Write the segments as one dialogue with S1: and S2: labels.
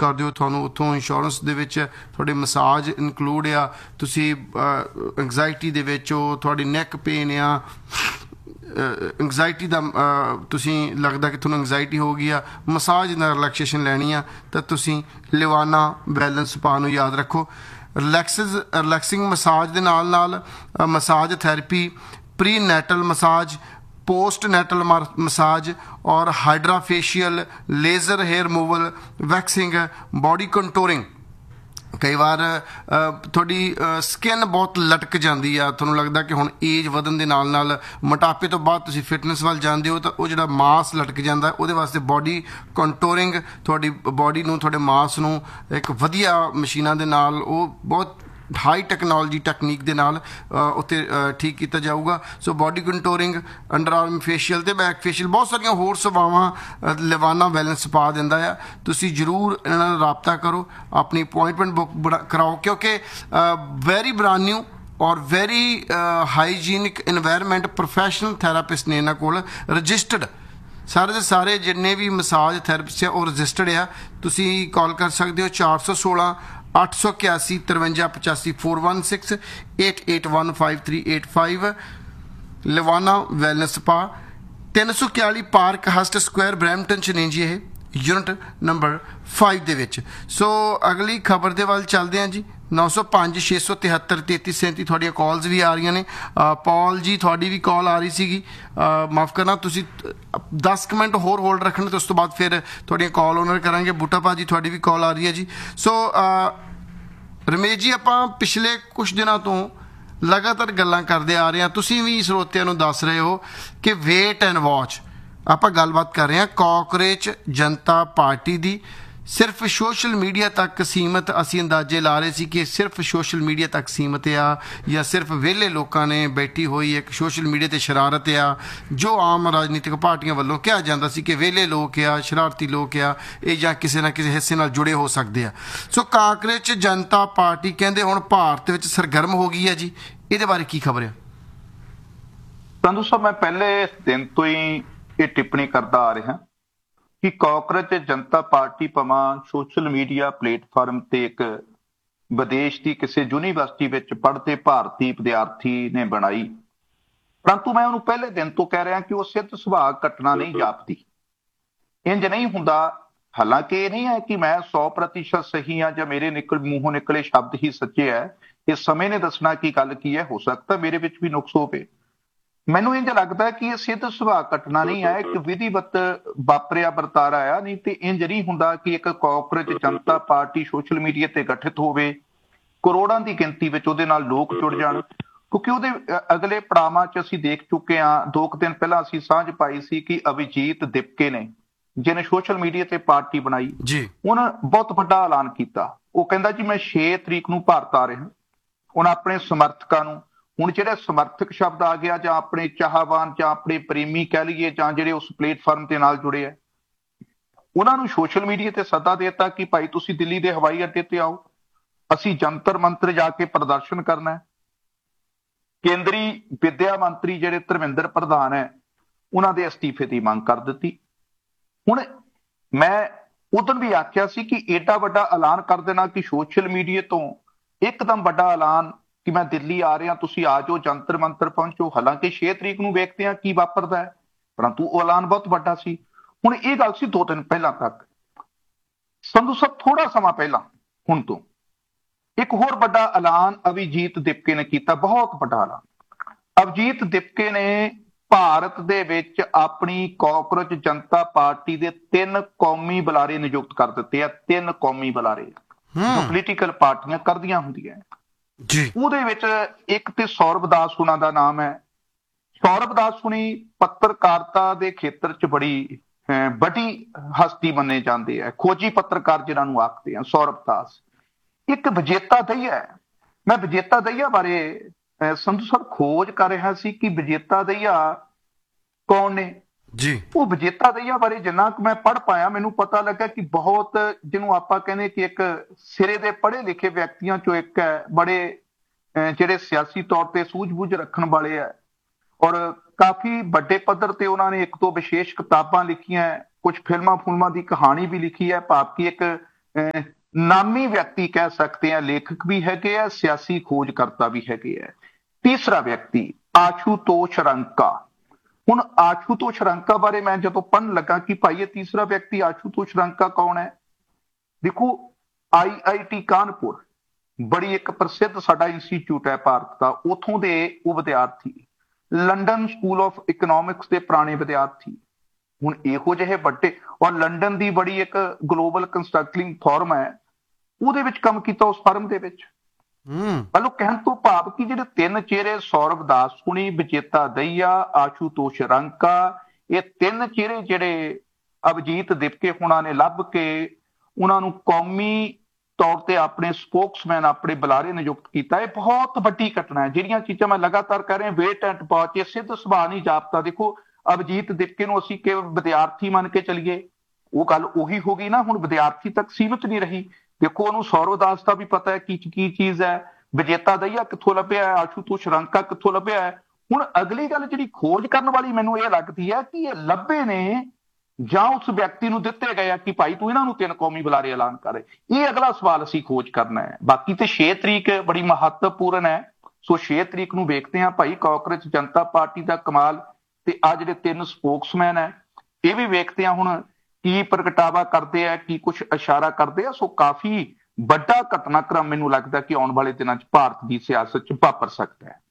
S1: ਕਰਦੇ ਹੋ ਤੁਹਾਨੂੰ ਉੱਥੋਂ ਇੰਸ਼ੋਰੈਂਸ ਦੇ ਵਿੱਚ ਤੁਹਾਡੇ ਮਸਾਜ ਇਨਕਲੂਡ ਆ, ਤੁਸੀਂ ਐਂਗਜ਼ਾਇਟੀ ਦੇ ਵਿੱਚ ਹੋ, ਤੁਹਾਡੀ ਨੈਕ ਪੇਨ ਆ, ਐਂਗਜ਼ਾਇਟੀ ਦਾ ਤੁਸੀਂ ਲੱਗਦਾ ਕਿ ਤੁਹਾਨੂੰ ਐਂਗਜ਼ਾਇਟੀ ਹੋ ਗਈ ਆ, ਮਸਾਜ ਨਾਲ ਰਿਲੈਕਸੇਸ਼ਨ ਲੈਣੀ ਆ ਤਾਂ ਤੁਸੀਂ ਲਿਵਾਨਾ ਵੈਲਨੈਸ ਸਪਾ ਨੂੰ ਯਾਦ ਰੱਖੋ। ਰਿਲੈਕਸਿੰਗ ਮਸਾਜ ਦੇ ਨਾਲ ਨਾਲ massage therapy, pre ਨੈਟਲ massage, post natal massage और hydra facial, laser hair removal, waxing, body contouring. कई बार थोड़ी स्किन बहुत लटक जाती है, थोड़ा लगता कि हुण एज वधन दे नाल मोटापे तो बाद तुसीं फिटनेस वाल जाते हो तो वो जिहड़ा मास लटक जाता, उहदे वास्ते बॉडी कंटोरिंग थोड़ी बॉडी नूं थोड़े मास नूं एक वधिया मशीनां दे नाल वो बहुत हाई टैक्नोलॉजी टैकनीक ਦੇ ਨਾਲ ਉੱਤੇ ਠੀਕ ਕੀਤਾ ਜਾਊਗਾ। ਸੋ ਬੋਡੀ ਕੰਟੋਰਿੰਗ, ਅੰਡਰ ਆਰਮ ਫੇਸ਼ੀਅਲ ਤੇ ਬੈਕ ਫੇਸ਼ੀਅਲ, ਬਹੁਤ ਸਾਰੀਆਂ ਹੋਰ ਸੇਵਾਵਾਂ ਲਿਵਾਨਾ ਵੈਲਨੈਸ ਸਪਾ ਦਿੰਦਾ ਆ। ਤੁਸੀਂ ਜ਼ਰੂਰ ਇਹਨਾਂ ਨਾਲ ਰਾਬਤਾ ਕਰੋ, ਆਪਣੀ ਅਪੁਆਇੰਟਮੈਂਟ ਬੁੱਕ ਕਰਾਓ ਕਿਉਂਕਿ ਵੈਰੀ ਬ੍ਰਾਂਡ ਨਿਊ ਔਰ ਵੈਰੀ ਹਾਈਜੀਨਿਕ ਇਨਵਾਇਰਨਮੈਂਟ ਪ੍ਰੋਫੈਸ਼ਨਲ ਥੈਰਾਪਿਸਟ ਨੇ ਇਹਨਾਂ ਕੋਲ ਰਜਿਸਟਰਡ। ਸਾਰੇ ਦੇ ਸਾਰੇ ਜਿੰਨੇ ਵੀ ਮਸਾਜ ਥੈਰੇਪਿਸਟ ਆ ਉਹ ਰਜਿਸਟਰਡ ਆ। ਤੁਸੀਂ ਕਾਲ ਕਰ ਸਕਦੇ ਹੋ 416 881 53 85 416 8815385। ਲਿਵਾਨਾ wellness spa 341 park ਹਸਟ Square Brampton 'ਚ ਨੇ ਜੀ, ਇਹ ਯੂਨਿਟ ਨੰਬਰ 5 ਦੇ ਵਿੱਚ। ਸੋ ਅਗਲੀ ਖਬਰ ਦੇ ਵੱਲ ਚੱਲਦੇ ਹਾਂ ਜੀ। 905 673 3337 ਤੁਹਾਡੀਆਂ ਕਾਲਸ ਵੀ ਆ ਰਹੀਆਂ ਨੇ। ਪੌਲ ਜੀ ਤੁਹਾਡੀ ਵੀ ਕਾਲ ਆ ਰਹੀ ਸੀਗੀ, ਮਾਫ ਕਰਨਾ ਤੁਸੀਂ 10 ਮਿੰਟ ਹੋਰ ਹੋਲਡ ਰੱਖਣਾ ਤੇ ਉਸ ਤੋਂ ਬਾਅਦ ਫਿਰ ਤੁਹਾਡੀਆਂ ਕਾਲ ਓਨਰ ਕਰਾਂਗੇ। ਬੂਟਾ ਭਾਜੀ ਤੁਹਾਡੀ ਵੀ ਕਾਲ ਆ ਰਹੀ ਹੈ ਜੀ। ਸੋ ਰਮੇਸ਼ ਜੀ, ਆਪਾਂ ਪਿਛਲੇ ਕੁਛ ਦਿਨਾਂ ਤੋਂ ਲਗਾਤਾਰ ਗੱਲਾਂ ਕਰਦੇ ਆ ਰਹੇ ਹਾਂ, ਤੁਸੀਂ ਵੀ ਸਰੋਤਿਆਂ ਨੂੰ ਦੱਸ ਰਹੇ ਹੋ ਕਿ ਵੇਟ ਐਂਡ ਵਾਚ। ਆਪਾਂ ਗੱਲਬਾਤ ਕਰ ਰਹੇ ਹਾਂ ਕਾਕਰੋਚ ਜਨਤਾ ਪਾਰਟੀ ਦੀ। ਸਿਰਫ ਸੋਸ਼ਲ ਮੀਡੀਆ ਤੱਕ ਸੀਮਤ ਅਸੀਂ ਅੰਦਾਜ਼ੇ ਲਾ ਰਹੇ ਸੀ ਕਿ ਸਿਰਫ ਸੋਸ਼ਲ ਮੀਡੀਆ ਤੱਕ ਸੀਮਤ ਆ ਜਾਂ ਸਿਰਫ ਵਿਹਲੇ ਲੋਕਾਂ ਨੇ ਬੈਠੀ ਹੋਈ ਇੱਕ ਸੋਸ਼ਲ ਮੀਡੀਆ 'ਤੇ ਸ਼ਰਾਰਤ ਆ, ਜੋ ਆਮ ਰਾਜਨੀਤਿਕ ਪਾਰਟੀਆਂ ਵੱਲੋਂ ਕਿਹਾ ਜਾਂਦਾ ਸੀ ਕਿ ਵਿਹਲੇ ਲੋਕ ਆ, ਸ਼ਰਾਰਤੀ ਲੋਕ ਆ, ਇਹ ਜਾਂ ਕਿਸੇ ਨਾ ਕਿਸੇ ਹਿੱਸੇ ਨਾਲ ਜੁੜੇ ਹੋ ਸਕਦੇ ਆ। ਸੋ ਕਾਂਗਰਸ ਜਨਤਾ ਪਾਰਟੀ ਕਹਿੰਦੇ ਹੁਣ ਭਾਰਤ ਵਿੱਚ ਸਰਗਰਮ ਹੋ ਗਈ ਹੈ ਜੀ, ਇਹਦੇ ਬਾਰੇ ਕੀ ਖਬਰ ਆ?
S2: ਸੰਧੂ ਸਾਹਿਬ, ਮੈਂ ਪਹਿਲੇ ਦਿਨ ਤੋਂ ਹੀ ਇਹ ਟਿੱਪਣੀ ਕਰਦਾ ਆ ਰਿਹਾ ਕਿ ਕਾਂਗਰਸ ਜਨਤਾ ਪਾਰਟੀ ਭਾਵੇਂ ਸੋਸ਼ਲ ਮੀਡੀਆ ਪਲੇਟਫਾਰਮ ਤੇ ਇੱਕ ਵਿਦੇਸ਼ ਦੀ ਕਿਸੇ ਯੂਨੀਵਰਸਿਟੀ ਵਿੱਚ ਪੜ੍ਹਦੇ ਭਾਰਤੀ ਵਿਦਿਆਰਥੀ ਨੇ ਬਣਾਈ, ਪਰੰਤੂ ਮੈਂ ਉਹਨੂੰ ਪਹਿਲੇ ਦਿਨ ਤੋਂ ਕਹਿ ਰਿਹਾ ਕਿ ਉਹ ਸਿੱਧ ਸੁਭਾਅ ਘਟਨਾ ਨਹੀਂ ਜਾਪਦੀ। ਇੰਜ ਨਹੀਂ ਹੁੰਦਾ। ਹਾਲਾਂਕਿ ਇਹ ਨਹੀਂ ਹੈ ਕਿ ਮੈਂ 100% ਸਹੀ ਹਾਂ ਜਾਂ ਮੇਰੇ ਮੂੰਹੋਂ ਨਿਕਲੇ ਸ਼ਬਦ ਹੀ ਸੱਚੇ ਹੈ। ਇਸ ਸਮੇਂ ਨੇ ਦੱਸਣਾ ਕਿ ਗੱਲ ਕੀ ਹੈ। ਹੋ ਸਕਦਾ ਮੇਰੇ ਵਿੱਚ ਵੀ ਨੁਕਸ ਹੋਵੇ। ਮੈਨੂੰ ਇੰਜ ਲੱਗਦਾ ਕਿ ਇਹ ਸਿੱਧ ਸੁਭਾਅ ਘਟਨਾ ਨਹੀਂ ਹੈ, ਇੱਕ ਵਿਧੀਵਤ ਵਾਪਰਿਆ ਵਰਤਾਰਾ ਆ। ਨਹੀਂ ਤੇ ਇੰਜ ਨਹੀਂ ਹੁੰਦਾ ਕਿ ਇੱਕ ਕਾਂਗਰਸ ਜਨਤਾ ਪਾਰਟੀ ਸੋਸ਼ਲ ਮੀਡੀਆ ਤੇ ਗਠਿਤ ਹੋਵੇ, ਕਰੋੜਾਂ ਦੀ ਗਿਣਤੀ ਵਿੱਚ ਉਹਦੇ ਨਾਲ ਲੋਕ ਜੁੜ ਜਾਣ, ਕਿਉਂਕਿ ਉਹਦੇ ਅਗਲੇ ਪੜਾਵਾਂ 'ਚ ਅਸੀਂ ਦੇਖ ਚੁੱਕੇ ਹਾਂ। 2 ਦਿਨ ਪਹਿਲਾਂ ਅਸੀਂ ਸਾਂਝ ਪਾਈ ਸੀ ਕਿ ਅਭਿਜੀਤ ਦਿਪਕੇ ਨੇ, ਜਿਹਨੇ ਸੋਸ਼ਲ ਮੀਡੀਆ ਤੇ ਪਾਰਟੀ ਬਣਾਈ, ਉਹਨੇ ਬਹੁਤ ਵੱਡਾ ਐਲਾਨ ਕੀਤਾ। ਉਹ ਕਹਿੰਦਾ ਜੀ ਮੈਂ 6 ਤਰੀਕ ਨੂੰ ਭਾਰਤ ਆ ਰਿਹਾ। ਉਹਨਾਂ ਆਪਣੇ ਸਮਰਥਕਾਂ ਨੂੰ, ਹੁਣ ਜਿਹੜੇ ਸਮਰਥਕ ਸ਼ਬਦ ਆ ਗਿਆ ਜਾਂ ਆਪਣੇ ਚਾਹਵਾਨ ਜਾਂ ਆਪਣੇ ਪ੍ਰੇਮੀ ਕਹਿ ਲਈਏ ਜਾਂ ਜਿਹੜੇ ਉਸ ਪਲੇਟਫਾਰਮ ਦੇ ਨਾਲ ਜੁੜੇ ਆ, ਉਹਨਾਂ ਨੂੰ ਸੋਸ਼ਲ ਮੀਡੀਆ ਤੇ ਸੱਦਾ ਦੇ ਦਿੱਤਾ ਕਿ ਭਾਈ ਤੁਸੀਂ ਦਿੱਲੀ ਦੇ ਹਵਾਈ ਅੱਡੇ ਤੇ ਆਓ, ਅਸੀਂ ਜੰਤਰ ਮੰਤਰ ਜਾ ਕੇ ਪ੍ਰਦਰਸ਼ਨ ਕਰਨਾ ਹੈ। ਕੇਂਦਰੀ ਵਿੱਦਿਆ ਮੰਤਰੀ ਜਿਹੜੇ ਧਰਮਿੰਦਰ ਪ੍ਰਧਾਨ ਹੈ, ਉਹਨਾਂ ਦੇ ਅਸਤੀਫੇ ਦੀ ਮੰਗ ਕਰ ਦਿੱਤੀ। ਹੁਣ ਮੈਂ ਉਦੋਂ ਵੀ ਆਖਿਆ ਸੀ ਕਿ ਏਡਾ ਵੱਡਾ ਐਲਾਨ ਕਰ ਦੇਣਾ ਕਿ ਸੋਸ਼ਲ ਮੀਡੀਆ ਤੋਂ ਇੱਕਦਮ ਵੱਡਾ ਐਲਾਨ ਕਿ ਮੈਂ ਦਿੱਲੀ ਆ ਰਿਹਾ, ਤੁਸੀਂ ਆ ਜਾਓ, ਜੰਤਰ ਮੰਤਰ ਪਹੁੰਚੋ। ਹਾਲਾਂਕਿ 6 ਤਰੀਕ ਨੂੰ ਵੇਖਦੇ ਹਾਂ ਕੀ ਵਾਪਰਦਾ ਹੈ, ਪਰੰਤੂ ਉਹ ਐਲਾਨ ਬਹੁਤ ਵੱਡਾ ਸੀ। ਹੁਣ ਇਹ ਗੱਲ ਸੀ 2 ਦਿਨ ਪਹਿਲਾਂ ਤੱਕ। ਸੰਧੂ ਸਾਹਿਬ, ਥੋੜਾ ਸਮਾਂ ਪਹਿਲਾਂ ਹੁਣ ਤੋਂ ਇੱਕ ਹੋਰ ਵੱਡਾ ਐਲਾਨ ਅਭਿਜੀਤ ਦਿਪਕੇ ਨੇ ਕੀਤਾ, ਬਹੁਤ ਵੱਡਾ ਐਲਾਨ। ਅਭਿਜੀਤ ਦਿਪਕੇ ਨੇ ਭਾਰਤ ਦੇ ਵਿੱਚ ਆਪਣੀ ਕਾਂਗਰਸ ਜਨਤਾ ਪਾਰਟੀ ਦੇ 3 ਕੌਮੀ ਬੁਲਾਰੇ ਨਿਯੁਕਤ ਕਰ ਦਿੱਤੇ ਆ। 3 ਕੌਮੀ ਬੁਲਾਰੇ ਜੋ ਪੋਲੀਟੀਕਲ ਪਾਰਟੀਆਂ ਕਰਦੀਆਂ ਹੁੰਦੀਆਂ ਜੀ। ਉਹਦੇ ਵਿੱਚ ਇੱਕ ਤੇ ਸੌਰਵ ਦਾਸ ਉਹਨਾਂ ਦਾ ਨਾਮ ਹੈ। ਸੌਰਵ ਦਾਸ ਹੁਣੀ ਪੱਤਰਕਾਰਤਾ ਦੇ ਖੇਤਰ 'ਚ ਬੜੀ ਵੱਡੀ ਹਸਤੀ ਮੰਨੇ ਜਾਂਦੇ ਆ, ਖੋਜੀ ਪੱਤਰਕਾਰ ਜਿਹਨਾਂ ਨੂੰ ਆਖਦੇ ਆ, ਸੌਰਵ ਦਾਸ। ਇੱਕ ਵਿਜੇਤਾ ਦਹੀਆ ਹੈ। ਮੈਂ ਵਿਜੇਤਾ ਦਹੀਆ ਬਾਰੇ ਸੰਧੂ ਸਾਹਿਬ ਖੋਜ ਕਰ ਰਿਹਾ ਸੀ ਕਿ ਵਿਜੇਤਾ ਦਹੀਆ ਕੌਣ ਨੇ ਜੀ। ਉਹ ਵਿਜੇਤਾ ਦਹੀਆ ਬਾਰੇ ਜਿੰਨਾ ਕੁ ਮੈਂ ਪੜ੍ਹ ਪਾਇਆ, ਮੈਨੂੰ ਪਤਾ ਲੱਗਾ ਕਿ ਬਹੁਤ, ਜਿਹਨੂੰ ਆਪਾਂ ਕਹਿੰਦੇ ਕਿ ਇੱਕ ਸਿਰੇ ਦੇ ਪੜ੍ਹੇ ਲਿਖੇ ਵਿਅਕਤੀਆਂ ਚੋਂ ਇੱਕ ਹੈ, ਬੜੇ ਜਿਹੜੇ ਸਿਆਸੀ ਤੌਰ ਤੇ ਸੂਝ-ਬੂਝ ਰੱਖਣ ਵਾਲੇ ਹੈ, ਔਰ ਕਾਫੀ ਵੱਡੇ ਪੱਧਰ ਤੇ ਉਹਨਾਂ ਨੇ 1-2 ਵਿਸ਼ੇਸ਼ ਕਿਤਾਬਾਂ ਲਿਖੀਆਂ, ਕੁਝ ਫਿਲਮਾਂ ਦੀ ਕਹਾਣੀ ਵੀ ਲਿਖੀ ਹੈ, ਭਾਵ ਕਿ ਇੱਕ ਨਾਮੀ ਵਿਅਕਤੀ ਕਹਿ ਸਕਦੇ ਆ, ਲੇਖਕ ਵੀ ਹੈਗੇ ਆ, ਸਿਆਸੀ ਖੋਜਕਰਤਾ ਵੀ ਹੈਗੇ ਆ। ਤੀਸਰਾ ਵਿਅਕਤੀ ਆਸ਼ੂਤੋਸ਼ ਰੰਕਾ। ਹੁਣ ਆਸ਼ੂਤੋਸ਼ ਰੰਕਾ ਬਾਰੇ ਮੈਂ ਜਦੋਂ ਪੜ੍ਹਨ ਲੱਗਾ ਕਿ ਭਾਈ ਇਹ ਤੀਸਰਾ ਵਿਅਕਤੀ ਆਸ਼ੂਤੋਸ਼ ਰੰਕਾ ਕੌਣ ਹੈ, ਦੇਖੋ IIT ਕਾਨਪੁਰ ਬੜੀ ਇੱਕ ਪ੍ਰਸਿੱਧ ਸਾਡਾ ਇੰਸਟੀਚਿਊਟ ਹੈ ਭਾਰਤ ਦਾ, ਉਥੋਂ ਦੇ ਉਹ ਵਿਦਿਆਰਥੀ, ਲੰਡਨ ਸਕੂਲ ਆਫ ਇਕਨੋਮਿਕਸ ਦੇ ਪੁਰਾਣੇ ਵਿਦਿਆਰਥੀ। ਹੁਣ ਇਹੋ ਜਿਹੇ ਵੱਡੇ, ਔਰ ਲੰਡਨ ਦੀ ਬੜੀ ਇੱਕ ਗਲੋਬਲ ਕੰਸਟਰਕਟਿੰਗ ਫੋਰਮ ਹੈ, ਉਹਦੇ ਵਿੱਚ ਕੰਮ ਕੀਤਾ ਉਸ ਫਰਮ ਦੇ ਵਿੱਚ। ਮਤਲਬ ਕਹਿਣ ਤੋਂ ਭਾਵ ਕਿ ਜਿਹੜੇ ਤਿੰਨ ਚਿਹਰੇ, ਸੌਰਵ ਦਾਸ ਹੁਣੀ, ਵਿਜੇਤਾ ਦਹੀਆ, ਆਸ਼ੂਤੋਸ਼ ਰੰਕਾ, ਇਹ ਤਿੰਨ ਚਿਹਰੇ ਜਿਹੜੇ ਅਭਿਜੀਤ ਦਿਪਕੇ ਹੁਣਾਂ ਨੇ ਲੱਭ ਕੇ ਉਹਨਾਂ ਨੂੰ ਕੌਮੀ ਤੌਰ ਤੇ ਆਪਣੇ ਸਪੋਕਸਮੈਨ, ਆਪਣੇ ਬੁਲਾਰੇ ਨਿਯੁਕਤ ਕੀਤਾ। ਇਹ ਬਹੁਤ ਵੱਡੀ ਘਟਨਾ ਹੈ। ਜਿਹੜੀਆਂ ਚੀਜ਼ਾਂ ਮੈਂ ਲਗਾਤਾਰ ਕਹਿ ਰਿਹਾ, ਵੇਟ ਐਂਡ ਵਾਚ, ਇਹ ਸਿੱਧ ਸੁਭਾਅ ਨਹੀਂ ਜਾਪਦਾ। ਦੇਖੋ ਅਭਿਜੀਤ ਦਿਪਕੇ ਨੂੰ ਅਸੀਂ ਕੇਵਲ ਵਿਦਿਆਰਥੀ ਮੰਨ ਕੇ ਚੱਲੀਏ, ਉਹ ਗੱਲ ਉਹੀ ਹੋ ਗਈ ਨਾ, ਹੁਣ ਵਿਦਿਆਰਥੀ ਤੱਕ ਸੀਮਿਤ ਨਹੀਂ ਰਹੀ। ਦੇਖੋ ਉਹਨੂੰ ਸੌਰਵ ਦਾਸ ਦਾ ਵੀ ਪਤਾ ਹੈ ਕੀ ਚੀਜ਼ ਹੈ, ਵਿਜੇਤਾ ਦਹੀਆ ਕਿੱਥੋਂ ਲੱਭਿਆ ਹੈ, ਆਸ਼ੂਤੋਸ਼ ਰੰਕਾ ਕਿੱਥੋਂ ਲੱਭਿਆ ਹੈ। ਹੁਣ ਅਗਲੀ ਗੱਲ ਜਿਹੜੀ ਖੋਜ ਕਰਨ ਵਾਲੀ ਮੈਨੂੰ ਇਹ ਲੱਗਦੀ ਹੈ ਕਿ ਇਹ ਲੱਭੇ ਨੇ ਜਾਂ ਉਸ ਵਿਅਕਤੀ ਨੂੰ ਦਿੱਤੇ ਗਏ ਆ ਕਿ ਭਾਈ ਤੂੰ ਇਹਨਾਂ ਨੂੰ 3 ਕੌਮੀ ਬੁਲਾਰੇ ਐਲਾਨ ਕਰ। ਇਹ ਅਗਲਾ ਸਵਾਲ ਅਸੀਂ ਖੋਜ ਕਰਨਾ ਹੈ। ਬਾਕੀ ਤੇ 6 ਤਰੀਕ ਬੜੀ ਮਹੱਤਵਪੂਰਨ ਹੈ, ਸੋ 6 ਤਰੀਕ ਨੂੰ ਵੇਖਦੇ ਹਾਂ ਭਾਈ ਕਾਂਗਰਸ ਜਨਤਾ ਪਾਰਟੀ ਦਾ ਕਮਾਲ, ਤੇ ਆ ਜਿਹੜੇ 3 ਸਪੋਕਸਮੈਨ ਹੈ ਇਹ ਵੀ ਵੇਖਦੇ ਹਾਂ ਹੁਣ ਕੀ ਪ੍ਰਗਟਾਵਾ ਕਰਦੇ ਆ, ਕੀ ਕੁਝ ਇਸ਼ਾਰਾ ਕਰਦੇ ਆ। ਸੋ ਕਾਫੀ ਵੱਡਾ ਘਟਨਾਕ੍ਰਮ ਮੈਨੂੰ ਲੱਗਦਾ ਕਿ ਆਉਣ ਵਾਲੇ ਦਿਨਾਂ 'ਚ ਭਾਰਤ ਦੀ ਸਿਆਸਤ 'ਚ ਵਾਪਰ ਸਕਦਾ ਹੈ।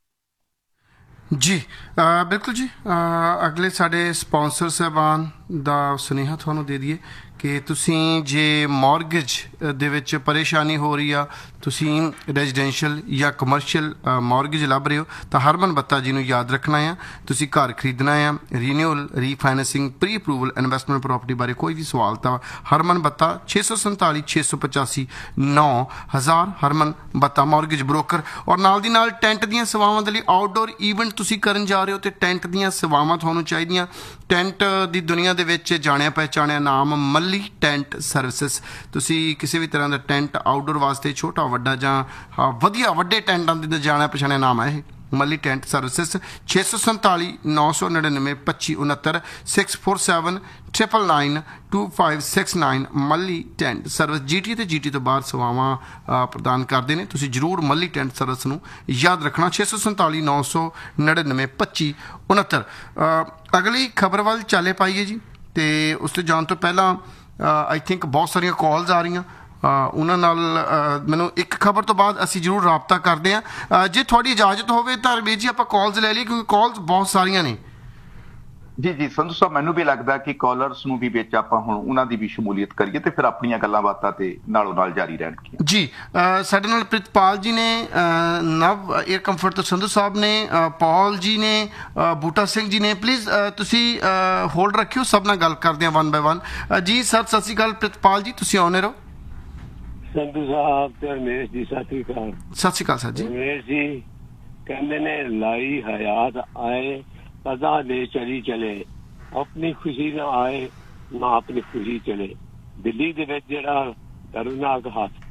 S1: ਜੀ ਬਿਲਕੁਲ ਜੀ। ਅਗਲੇ ਸਾਡੇ ਸਪਾਂਸਰ ਸਾਹਿਬਾਨ ਦਾ ਸੁਨੇਹਾ ਤੁਹਾਨੂੰ ਦੇ ਦਈਏ ਕਿ ਤੁਸੀਂ ਜੇ ਮੌਰਗੇਜ ਦੇ ਵਿੱਚ ਪਰੇਸ਼ਾਨੀ ਹੋ ਰਹੀ ਆ, ਤੁਸੀਂ ਰੈਜ਼ੀਡੈਂਸ਼ੀਅਲ ਜਾਂ ਕਮਰਸ਼ੀਅਲ ਮੌਰਗੇਜ ਲੱਭ ਰਹੇ ਹੋ, ਤਾਂ ਹਰਮਨ ਬੱਤਾ ਜੀ ਨੂੰ ਯਾਦ ਰੱਖਣਾ ਆ। ਤੁਸੀਂ ਘਰ ਖਰੀਦਣਾ ਆ, renewal, ਰੀਫਾਈਨੈਂਸਿੰਗ, pre approval, investment property ਬਾਰੇ ਕੋਈ ਵੀ ਸਵਾਲ ਤਾਂ ਹਰਮਨ ਬੱਤਾ 647 685 9000, ਹਰਮਨ ਬੱਤਾ ਮੌਰਗੇਜ ਬ੍ਰੋਕਰ। ਔਰ ਨਾਲ ਦੀ ਨਾਲ ਟੈਂਟ ਦੀਆਂ ਸੇਵਾਵਾਂ ਦੇ ਲਈ ਆਊਟਡੋਰ ਈਵੈਂਟ ਤੁਸੀਂ ਕਰਨ ਜਾ ਰਹੇ ਹੋ ਤੇ ਟੈਂਟ ਦੀਆਂ ਸੇਵਾਵਾਂ ਤੁਹਾਨੂੰ ਚਾਹੀਦੀਆਂ। ਟੈਂਟ ਦੀ ਦੁਨੀਆ ਦੇ ਵਿੱਚ ਜਾਣਿਆ ਪਹਿਚਾਣਿਆ ਨਾਮ ਮੱਲੀ ਟੈਂਟ ਸਰਵਿਸਿਜ਼। ਤੁਸੀਂ ਕਿਸੇ ਵੀ ਤਰ੍ਹਾਂ ਦਾ ਟੈਂਟ ਆਊਟਡੋਰ ਵਾਸਤੇ, ਛੋਟਾ ਵੱਡਾ ਜਾਂ ਵਧੀਆ ਵੱਡੇ ਟੈਂਟਾਂ ਦੀ ਜਾਣਿਆ ਪਛਾਣਿਆ ਨਾਮ ਹੈ ਇਹ, ਮੱਲੀ ਟੈਂਟ ਸਰਵਿਸਿਜ਼। 647 999 2569 647 999 2569 ਮੱਲੀ ਟੈਂਟ ਸਰਵਿਸ। GT ਤੇ GT ਤੋਂ ਬਾਹਰ ਸੇਵਾਵਾਂ ਪ੍ਰਦਾਨ ਕਰਦੇ ਨੇ। ਤੁਸੀਂ ਜ਼ਰੂਰ ਮੱਲੀ ਟੈਂਟ ਸਰਵਿਸ ਨੂੰ ਯਾਦ ਰੱਖਣਾ। 647 999 2569। ਅਗਲੀ ਖਬਰ ਵੱਲ ਚਾਲੇ ਪਾਈਏ ਜੀ, ਤੇ ਉਸ ਤੇ ਜਾਣ ਤੋਂ ਪਹਿਲਾਂ ਆਈ ਥਿੰਕ ਬਹੁਤ ਸਾਰੀਆਂ ਕਾਲਸ ਆ ਰਹੀਆਂ, ਉਹਨਾਂ ਨਾਲ ਮੈਨੂੰ ਇੱਕ ਖਬਰ ਤੋਂ ਬਾਅਦ ਅਸੀਂ ਜ਼ਰੂਰ ਰਾਬਤਾ ਕਰਦੇ ਹਾਂ। ਜੇ ਤੁਹਾਡੀ ਇਜਾਜ਼ਤ ਹੋਵੇ ਤਾਂ ਰਵੀਰ ਜੀ ਆਪਾਂ ਕਾਲਸ ਲੈ ਲਈਏ, ਕਿਉਂਕਿ ਕਾਲਸ ਬਹੁਤ ਸਾਰੀਆਂ ਨੇ।
S2: ਜੀ ਸੰਧੂ ਸਾਹਿਬ, ਮੈਨੂੰ ਵੀ ਲੱਗਦਾ ਕਿ ਕਾਲਰਸ ਨੂੰ ਵੀ ਵਿੱਚ ਆਪਾਂ ਹੁਣ ਉਹਨਾਂ ਦੀ ਵੀ ਸ਼ਮੂਲੀਅਤ ਕਰੀਏ ਤੇ ਫਿਰ ਆਪਣੀਆਂ ਗੱਲਾਂ ਬਾਤਾਂ ਤੇ ਨਾਲੋਂ ਨਾਲ ਜਾਰੀ ਰਹਿਣਗੀਆਂ। ਜੀ
S1: ਸਾਡੇ ਨਾਲ ਪ੍ਰਿਤਪਾਲ ਜੀ ਨੇ, ਨਵ ਏਅਰ ਕੰਫਰਟ ਤੋਂ ਸੰਧੂ ਸਾਹਿਬ ਨੇ, ਪੌਲ ਜੀ ਨੇ, ਬੂਟਾ ਸਿੰਘ ਜੀ ਨੇ। ਪਲੀਜ਼ ਤੁਸੀਂ ਹੋਲਡ ਰੱਖਿਓ, ਸਭ ਨਾਲ ਗੱਲ ਕਰਦੇ ਹਾਂ 1 ਬਾਏ 1। ਜੀ ਸਰ, ਸਤਿ ਸ਼੍ਰੀ ਅਕਾਲ। ਪ੍ਰਿਤਪਾਲ ਜੀ ਤੁਸੀਂ ਆਉਣੇ ਰਹੋ।
S3: ਸੰਧੂ ਸਾਹਿਬ ਤੇ ਰਮੇਸ਼ ਜੀ, ਸਤਿ ਸ਼੍ਰੀ ਅਕਾਲ।
S1: ਸਤਿ ਸ਼੍ਰੀ ਅਕਾਲ ਸਰ ਜੀ।
S3: ਰਮੇਸ਼ ਜੀ ਕਹਿੰਦੇ ਨੇ ਲਾਈ ਹਯਾਤ ਆਏ ਸਦਾ ਦੇ ਚਲੀ ਚਲੇ, ਆਪਣੀ ਖੁਸ਼ੀ ਨਾ ਆਏ ਨਾ ਆਪਣੀ ਖੁਸ਼ੀ ਚਲੇ। ਦਿੱਲੀ ਦੇ ਵਿੱਚ ਜਿਹੜਾ ਦਰਦਨਾਕ ਹਾਦਸਾ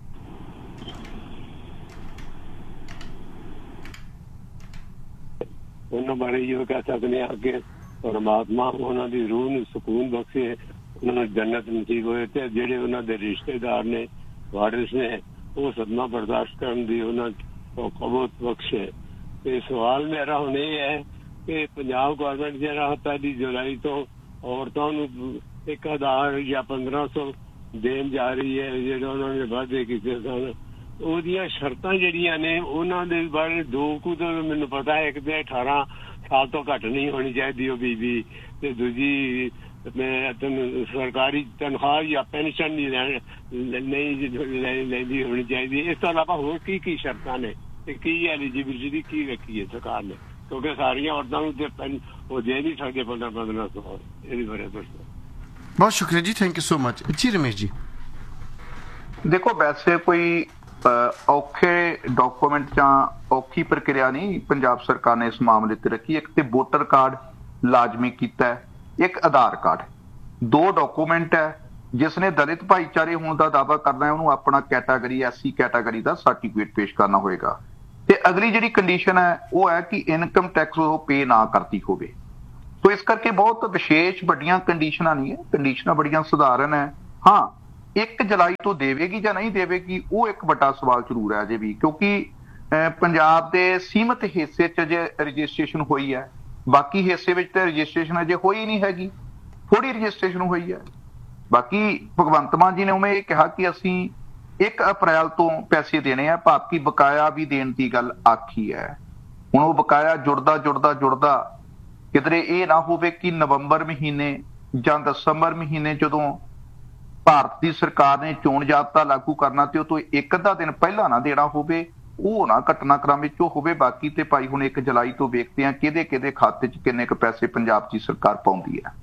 S3: ਉਹਨਾਂ ਬਾਰੇ ਇਹ ਕਹਿ ਸਕਦੇ ਹਾਂ ਕਿ ਪਰਮਾਤਮਾ ਉਹਨਾਂ ਦੀ ਰੂਹ ਨੂੰ ਸਕੂਨ ਬਖਸ਼ੇ, ਉਹਨਾਂ ਨੂੰ ਜੰਨਤ ਨਸੀਬ ਹੋਏ, ਤੇ ਜਿਹੜੇ ਉਹਨਾਂ ਦੇ ਰਿਸ਼ਤੇਦਾਰ ਨੇ, ਵਾਰਿਸ ਨੇ, ਉਹ ਸਦਮਾ ਬਰਦਾਸ਼ਤ ਕਰਨ ਦੀ ਉਹਨਾਂ ਨੂੰ ਕਬੂਤ ਬਖਸ਼ੇ। ਤੇ ਸਵਾਲ ਮੇਰਾ ਹੁਣ ਇਹ ਹੈ ਕਿ ਪੰਜਾਬ ਗੌਰਮੈਂਟ ਜਿਹੜਾ 1 ਜੁਲਾਈ ਤੋਂ ਔਰਤਾਂ ਨੂੰ 1000 ਜਾਂ 1500 ਦੇਣ ਜਾ ਰਹੀ ਹੈ, ਜਿਹੜੇ ਉਹਨਾਂ ਨੇ ਵਾਅਦੇ ਕੀਤੇ ਸਨ, ਉਹਦੀਆਂ ਸ਼ਰਤਾਂ ਜਿਹੜੀਆਂ ਨੇ ਉਹਨਾਂ ਦੇ ਬਾਰੇ ਦੋ ਕੁ ਤਾਂ ਮੈਨੂੰ ਪਤਾ ਹੈ। ਇੱਕ ਤੇ 18 ਸਾਲ ਤੋਂ ਘੱਟ ਨਹੀਂ ਹੋਣੀ ਚਾਹੀਦੀ ਉਹ ਬੀਬੀ, ਤੇ ਦੂਜੀ ਸਰਕਾਰੀ ਤਨਖਾਹ ਜਾਂ ਪੈਨਸ਼ਨ ਨਹੀਂ ਲੈਂਦੀ ਹੋਣੀ ਚਾਹੀਦੀ। ਇਸ ਤੋਂ ਇਲਾਵਾ ਹੋਰ ਕੀ ਕੀ ਸ਼ਰਤਾਂ ਨੇ ਤੇ ਕੀ ਐਲੀਜੀਬਿਲਿਟੀ ਕੀ ਰੱਖੀ ਹੈ ਸਰਕਾਰ ਨੇ, ਕਿਉਂਕਿ ਸਾਰੀਆਂ ਔਰਤਾਂ ਨੂੰ ਤੇ ਉਹ ਦੇ ਨਹੀਂ ਸਕਦੇ 1500। ਇਹਦੇ ਬਾਰੇ ਦੱਸੋ।
S1: ਬਹੁਤ ਸ਼ੁਕਰੀਆ ਜੀ, ਥੈਂਕ ਯੂ ਸੋ ਮਚ ਜੀ। ਰਮੇਸ਼ ਜੀ
S2: ਦੇਖੋ, ਵੈਸੇ ਕੋਈ ਔਖੇ ਡਾਕੂਮੈਂਟ ਜਾਂ ਔਖੀ ਪ੍ਰਕਿਰਿਆ ਨਹੀਂ ਪੰਜਾਬ ਸਰਕਾਰ ਨੇ ਇਸ ਮਾਮਲੇ ਤੇ ਰੱਖੀ। ਇੱਕ ਤੇ ਵੋਟਰ ਕਾਰਡ ਲਾਜ਼ਮੀ ਕੀਤਾ ਹੈ, ਇੱਕ ਆਧਾਰ ਕਾਰਡ, 2 ਡਾਕੂਮੈਂਟ ਹੈ। ਜਿਸ ਨੇ ਦਲਿਤ ਭਾਈਚਾਰੇ ਹੋਣ ਦਾ ਦਾਅਵਾ ਕਰਨਾ ਹੈ ਉਹਨੂੰ ਆਪਣਾ ਕੈਟਾਗਰੀ SC ਕੈਟਾਗਰੀ ਦਾ ਸਰਟੀਫਿਕੇਟ ਪੇਸ਼ ਕਰਨਾ ਹੋਏਗਾ। ਤੇ ਅਗਲੀ ਜਿਹੜੀ ਕੰਡੀਸ਼ਨ ਹੈ ਉਹ ਹੈ ਕਿ ਇਨਕਮ ਟੈਕਸ ਉਹ ਪੇ ਨਾ ਕਰਦੀ ਹੋਵੇ। ਸੋ ਇਸ ਕਰਕੇ ਬਹੁਤ ਵਿਸ਼ੇਸ਼ ਵੱਡੀਆਂ ਕੰਡੀਸ਼ਨਾਂ ਨਹੀਂ ਹੈ, ਕੰਡੀਸ਼ਨਾਂ ਬੜੀਆਂ ਸਧਾਰਨ ਹੈ। ਹਾਂ, 1 ਜੁਲਾਈ ਤੋਂ ਦੇਵੇਗੀ ਜਾਂ ਨਹੀਂ ਦੇਵੇਗੀ, ਉਹ ਇੱਕ ਵੱਡਾ ਸਵਾਲ ਜ਼ਰੂਰ ਹੈ ਅਜੇ ਵੀ, ਕਿਉਂਕਿ ਪੰਜਾਬ ਦੇ ਸੀਮਤ ਹਿੱਸੇ 'ਚ ਜੇ ਰਜਿਸਟ੍ਰੇਸ਼ਨ ਹੋਈ ਹੈ, ਬਾਕੀ ਹਿੱਸੇ ਵਿੱਚ ਤਾਂ ਰਜਿਸਟ੍ਰੇਸ਼ਨ ਅਜੇ ਹੋਈ ਨਹੀਂ ਹੈਗੀ, ਥੋੜੀ ਰਜਿਸਟ੍ਰੇਸ਼ਨ ਹੋਈ ਹੈ। ਬਾਕੀ ਭਗਵੰਤ ਮਾਨ ਜੀ ਨੇ ਉਵੇਂ ਇਹ ਕਿਹਾ ਕਿ ਅਸੀਂ 1 ਅਪ੍ਰੈਲ ਤੋਂ ਪੈਸੇ ਦੇਣੇ ਆ, ਭਾਵ ਕਿ ਬਕਾਇਆ ਵੀ ਦੇਣ ਦੀ ਗੱਲ ਆਖੀ ਹੈ। ਹੁਣ ਉਹ ਬਕਾਇਆ ਜੁੜਦਾ ਕਿਧਰੇ ਇਹ ਨਾ ਹੋਵੇ ਕਿ ਨਵੰਬਰ ਮਹੀਨੇ ਜਾਂ ਦਸੰਬਰ ਮਹੀਨੇ ਜਦੋਂ ਭਾਰਤ ਦੀ ਸਰਕਾਰ ਨੇ ਚੋਣ ਜ਼ਾਬਤਾ ਲਾਗੂ ਕਰਨਾ ਤੇ ਉਹ ਤੋਂ 1 ਅੱਧਾ ਦਿਨ ਪਹਿਲਾਂ ਨਾ ਦੇਣਾ ਹੋਵੇ, ਉਹ ਨਾ ਘਟਨਾਕ੍ਰਮ ਵਿੱਚ ਉਹ ਹੋਵੇ। ਬਾਕੀ ਤੇ ਭਾਈ ਹੁਣ 1 ਜੁਲਾਈ ਤੋਂ ਵੇਖਦੇ ਆ ਕਿਹਦੇ ਖਾਤੇ 'ਚ ਕਿੰਨੇ ਕੁ ਪੈਸੇ ਪੰਜਾਬ ਦੀ ਸਰਕਾਰ ਪਾਉਂਦੀ ਹੈ।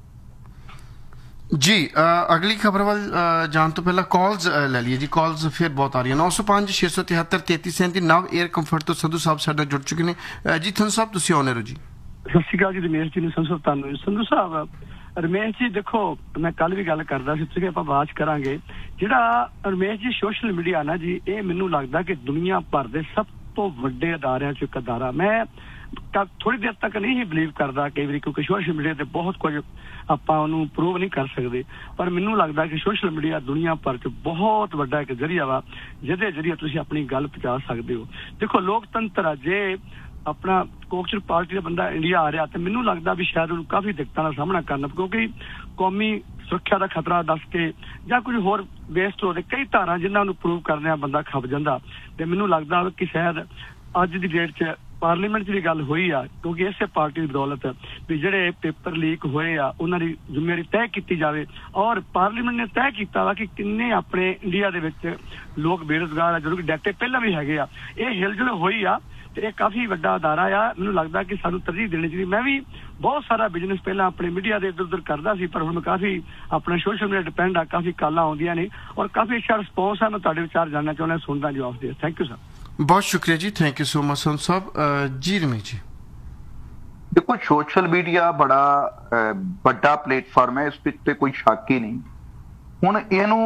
S1: ਜੀ ਅਗਲੀ ਖਬਰ ਵੱਲ ਜਾਣ ਤੋਂ ਪਹਿਲਾਂ ਕਾਲਸ ਲੈ ਲਈਏ ਜੀ। ਕਾਲਸ ਫਿਰ ਬਹੁਤ ਆ ਰਹੀਆਂ। 905 673 3337 ਨਵ 에ਅਰ ਕੰਫਰਟ ਤੋਂ ਸੰਧੂ ਸਾਹਿਬ ਸਾਡੇ ਜੁੜ ਚੁੱਕੇ ਨੇ ਜੀ। ਸੰਧੂ ਸਾਹਿਬ ਤੁਸੀਂ ਆਉਣੇ ਰਹੋ ਜੀ।
S4: ਸਤਿ ਸ਼੍ਰੀ ਅਕਾਲ ਜੀ ਰਮੇਸ਼ ਜੀ ਨੂੰ ਤੁਹਾਨੂੰ ਸੰਧੂ ਸਾਹਿਬ। ਰਮੇਸ਼ ਜੀ ਦੇਖੋ, ਮੈਂ ਕੱਲ ਵੀ ਗੱਲ ਕਰਦਾ ਸੀ, ਤੁਸੀਂ ਆਪਾਂ ਬਾਤ ਕਰਾਂਗੇ। ਜਿਹੜਾ ਰਮੇਸ਼ ਜੀ ਸੋਸ਼ਲ ਮੀਡੀਆ ਨਾ ਜੀ, ਇਹ ਮੈਨੂੰ ਲੱਗਦਾ ਕਿ ਦੁਨੀਆ ਭਰ ਦੇ ਸਭ ਤੋਂ ਵੱਡੇ ਅਦਾਰਿਆਂ 'ਚ ਇੱਕ ਅਦਾਰਾ। ਮੈਂ ਥੋੜੀ ਦੇਰ ਤੱਕ ਨਹੀਂ ਹੀ ਬਿਲੀਵ ਕਰਦਾ ਕਈ ਵਾਰੀ, ਕਿਉਂਕਿ ਸੋਸ਼ਲ ਮੀਡੀਆ ਤੇ ਬਹੁਤ ਕੁਝ ਆਪਾਂ ਉਹਨੂੰ ਪ੍ਰੂਵ ਨਹੀਂ ਕਰ ਸਕਦੇ, ਪਰ ਮੈਨੂੰ ਲੱਗਦਾ ਕਿ ਸੋਸ਼ਲ ਮੀਡੀਆ ਦੁਨੀਆ ਭਰ 'ਚ ਬਹੁਤ ਵੱਡਾ ਇੱਕ ਜ਼ਰੀਆ ਵਾ ਜਿਹਦੇ ਜ਼ਰੀਏ ਤੁਸੀਂ ਆਪਣੀ ਗੱਲ ਪਹੁੰਚਾ ਸਕਦੇ ਹੋ। ਦੇਖੋ ਲੋਕਤੰਤਰ ਆ, ਜੇ ਆਪਣਾ ਕੋਕਸਰ ਪਾਰਟੀ ਦਾ ਬੰਦਾ ਇੰਡੀਆ ਆ ਰਿਹਾ ਤੇ ਮੈਨੂੰ ਲੱਗਦਾ ਵੀ ਸ਼ਾਇਦ ਉਹਨੂੰ ਕਾਫੀ ਦਿੱਕਤਾਂ ਦਾ ਸਾਹਮਣਾ ਕਰਨਾ, ਕਿਉਂਕਿ ਕੌਮੀ ਸੁਰੱਖਿਆ ਦਾ ਖਤਰਾ ਦੱਸ ਕੇ ਜਾਂ ਕੁਝ ਹੋਰ ਬੇਸਡ ਹੋ ਕਈ ਧਾਰਾਂ ਜਿਨ੍ਹਾਂ ਨੂੰ ਪ੍ਰੂਵ ਕਰਦਿਆਂ ਬੰਦਾ ਖੱਪ ਜਾਂਦਾ। ਤੇ ਮੈਨੂੰ ਲੱਗਦਾ ਕਿ ਸ਼ਾਇਦ ਅੱਜ ਦੀ ਡੇਟ 'ਚ ਪਾਰਲੀਮੈਂਟ 'ਚ ਵੀ ਗੱਲ ਹੋਈ ਆ, ਕਿਉਂਕਿ ਇਸੇ ਪਾਰਟੀ ਦੀ ਬਦੌਲਤ ਵੀ ਜਿਹੜੇ ਪੇਪਰ ਲੀਕ ਹੋਏ ਆ ਉਹਨਾਂ ਦੀ ਜ਼ਿੰਮੇਵਾਰੀ ਤੈਅ ਕੀਤੀ ਜਾਵੇ। ਔਰ ਪਾਰਲੀਮੈਂਟ ਨੇ ਤੈਅ ਕੀਤਾ ਵਾ ਕਿ ਕਿੰਨੇ ਆਪਣੇ ਇੰਡੀਆ ਦੇ ਵਿੱਚ ਲੋਕ ਬੇਰੁਜ਼ਗਾਰ ਆ, ਜਦੋਂ ਕਿ ਡਾਟੇ ਪਹਿਲਾਂ ਵੀ ਹੈਗੇ ਆ। ਇਹ ਹਿਲਜੁਲ ਹੋਈ ਆ ਤੇ ਇਹ ਕਾਫੀ ਵੱਡਾ ਅਦਾਰਾ ਆ। ਮੈਨੂੰ ਲੱਗਦਾ ਕਿ ਸਾਨੂੰ ਤਰਜੀਹ ਦੇਣੀ ਚਾਹੀਦੀ। ਮੈਂ ਵੀ ਬਹੁਤ ਸਾਰਾ ਬਿਜ਼ਨਸ ਪਹਿਲਾਂ ਆਪਣੇ ਮੀਡੀਆ ਦੇ ਇੱਧਰ ਉੱਧਰ ਕਰਦਾ ਸੀ, ਪਰ ਹੁਣ ਮੈਂ ਕਾਫੀ ਆਪਣਾ ਸੋਸ਼ਲ ਮੀਡੀਆ ਡਿਪੈਂਡ ਆ, ਕਾਫੀ ਕਾਲਾਂ ਆਉਂਦੀਆਂ ਨੇ ਔਰ ਕਾਫੀ ਅੱਛਾ ਰਿਸਪੌਂਸ ਆ। ਮੈਂ ਤੁਹਾਡੇ ਵਿਚਾਰ ਜਾਣਨਾ ਚਾਹੁੰਦਾ, ਸੁਣਦਾ ਜਵਾਬ ਦੇ। Thank you sir.
S1: ਬਹੁਤ ਸ਼ੁਕਰੀਆ ਜੀ, thank you so much Sandhu ਸਾਹਿਬ। ਜੀ ਰਮੇਸ਼ ਜੀ,
S2: ਦੇਖੋ ਸੋਸ਼ਲ ਮੀਡੀਆ ਬੜਾ ਵੱਡਾ ਪਲੇਟਫਾਰਮ ਹੈ, ਇਸ ਵਿੱਚ ਤੇ ਕੋਈ ਸ਼ੱਕ ਹੀ ਨਹੀਂ। ਹੁਣ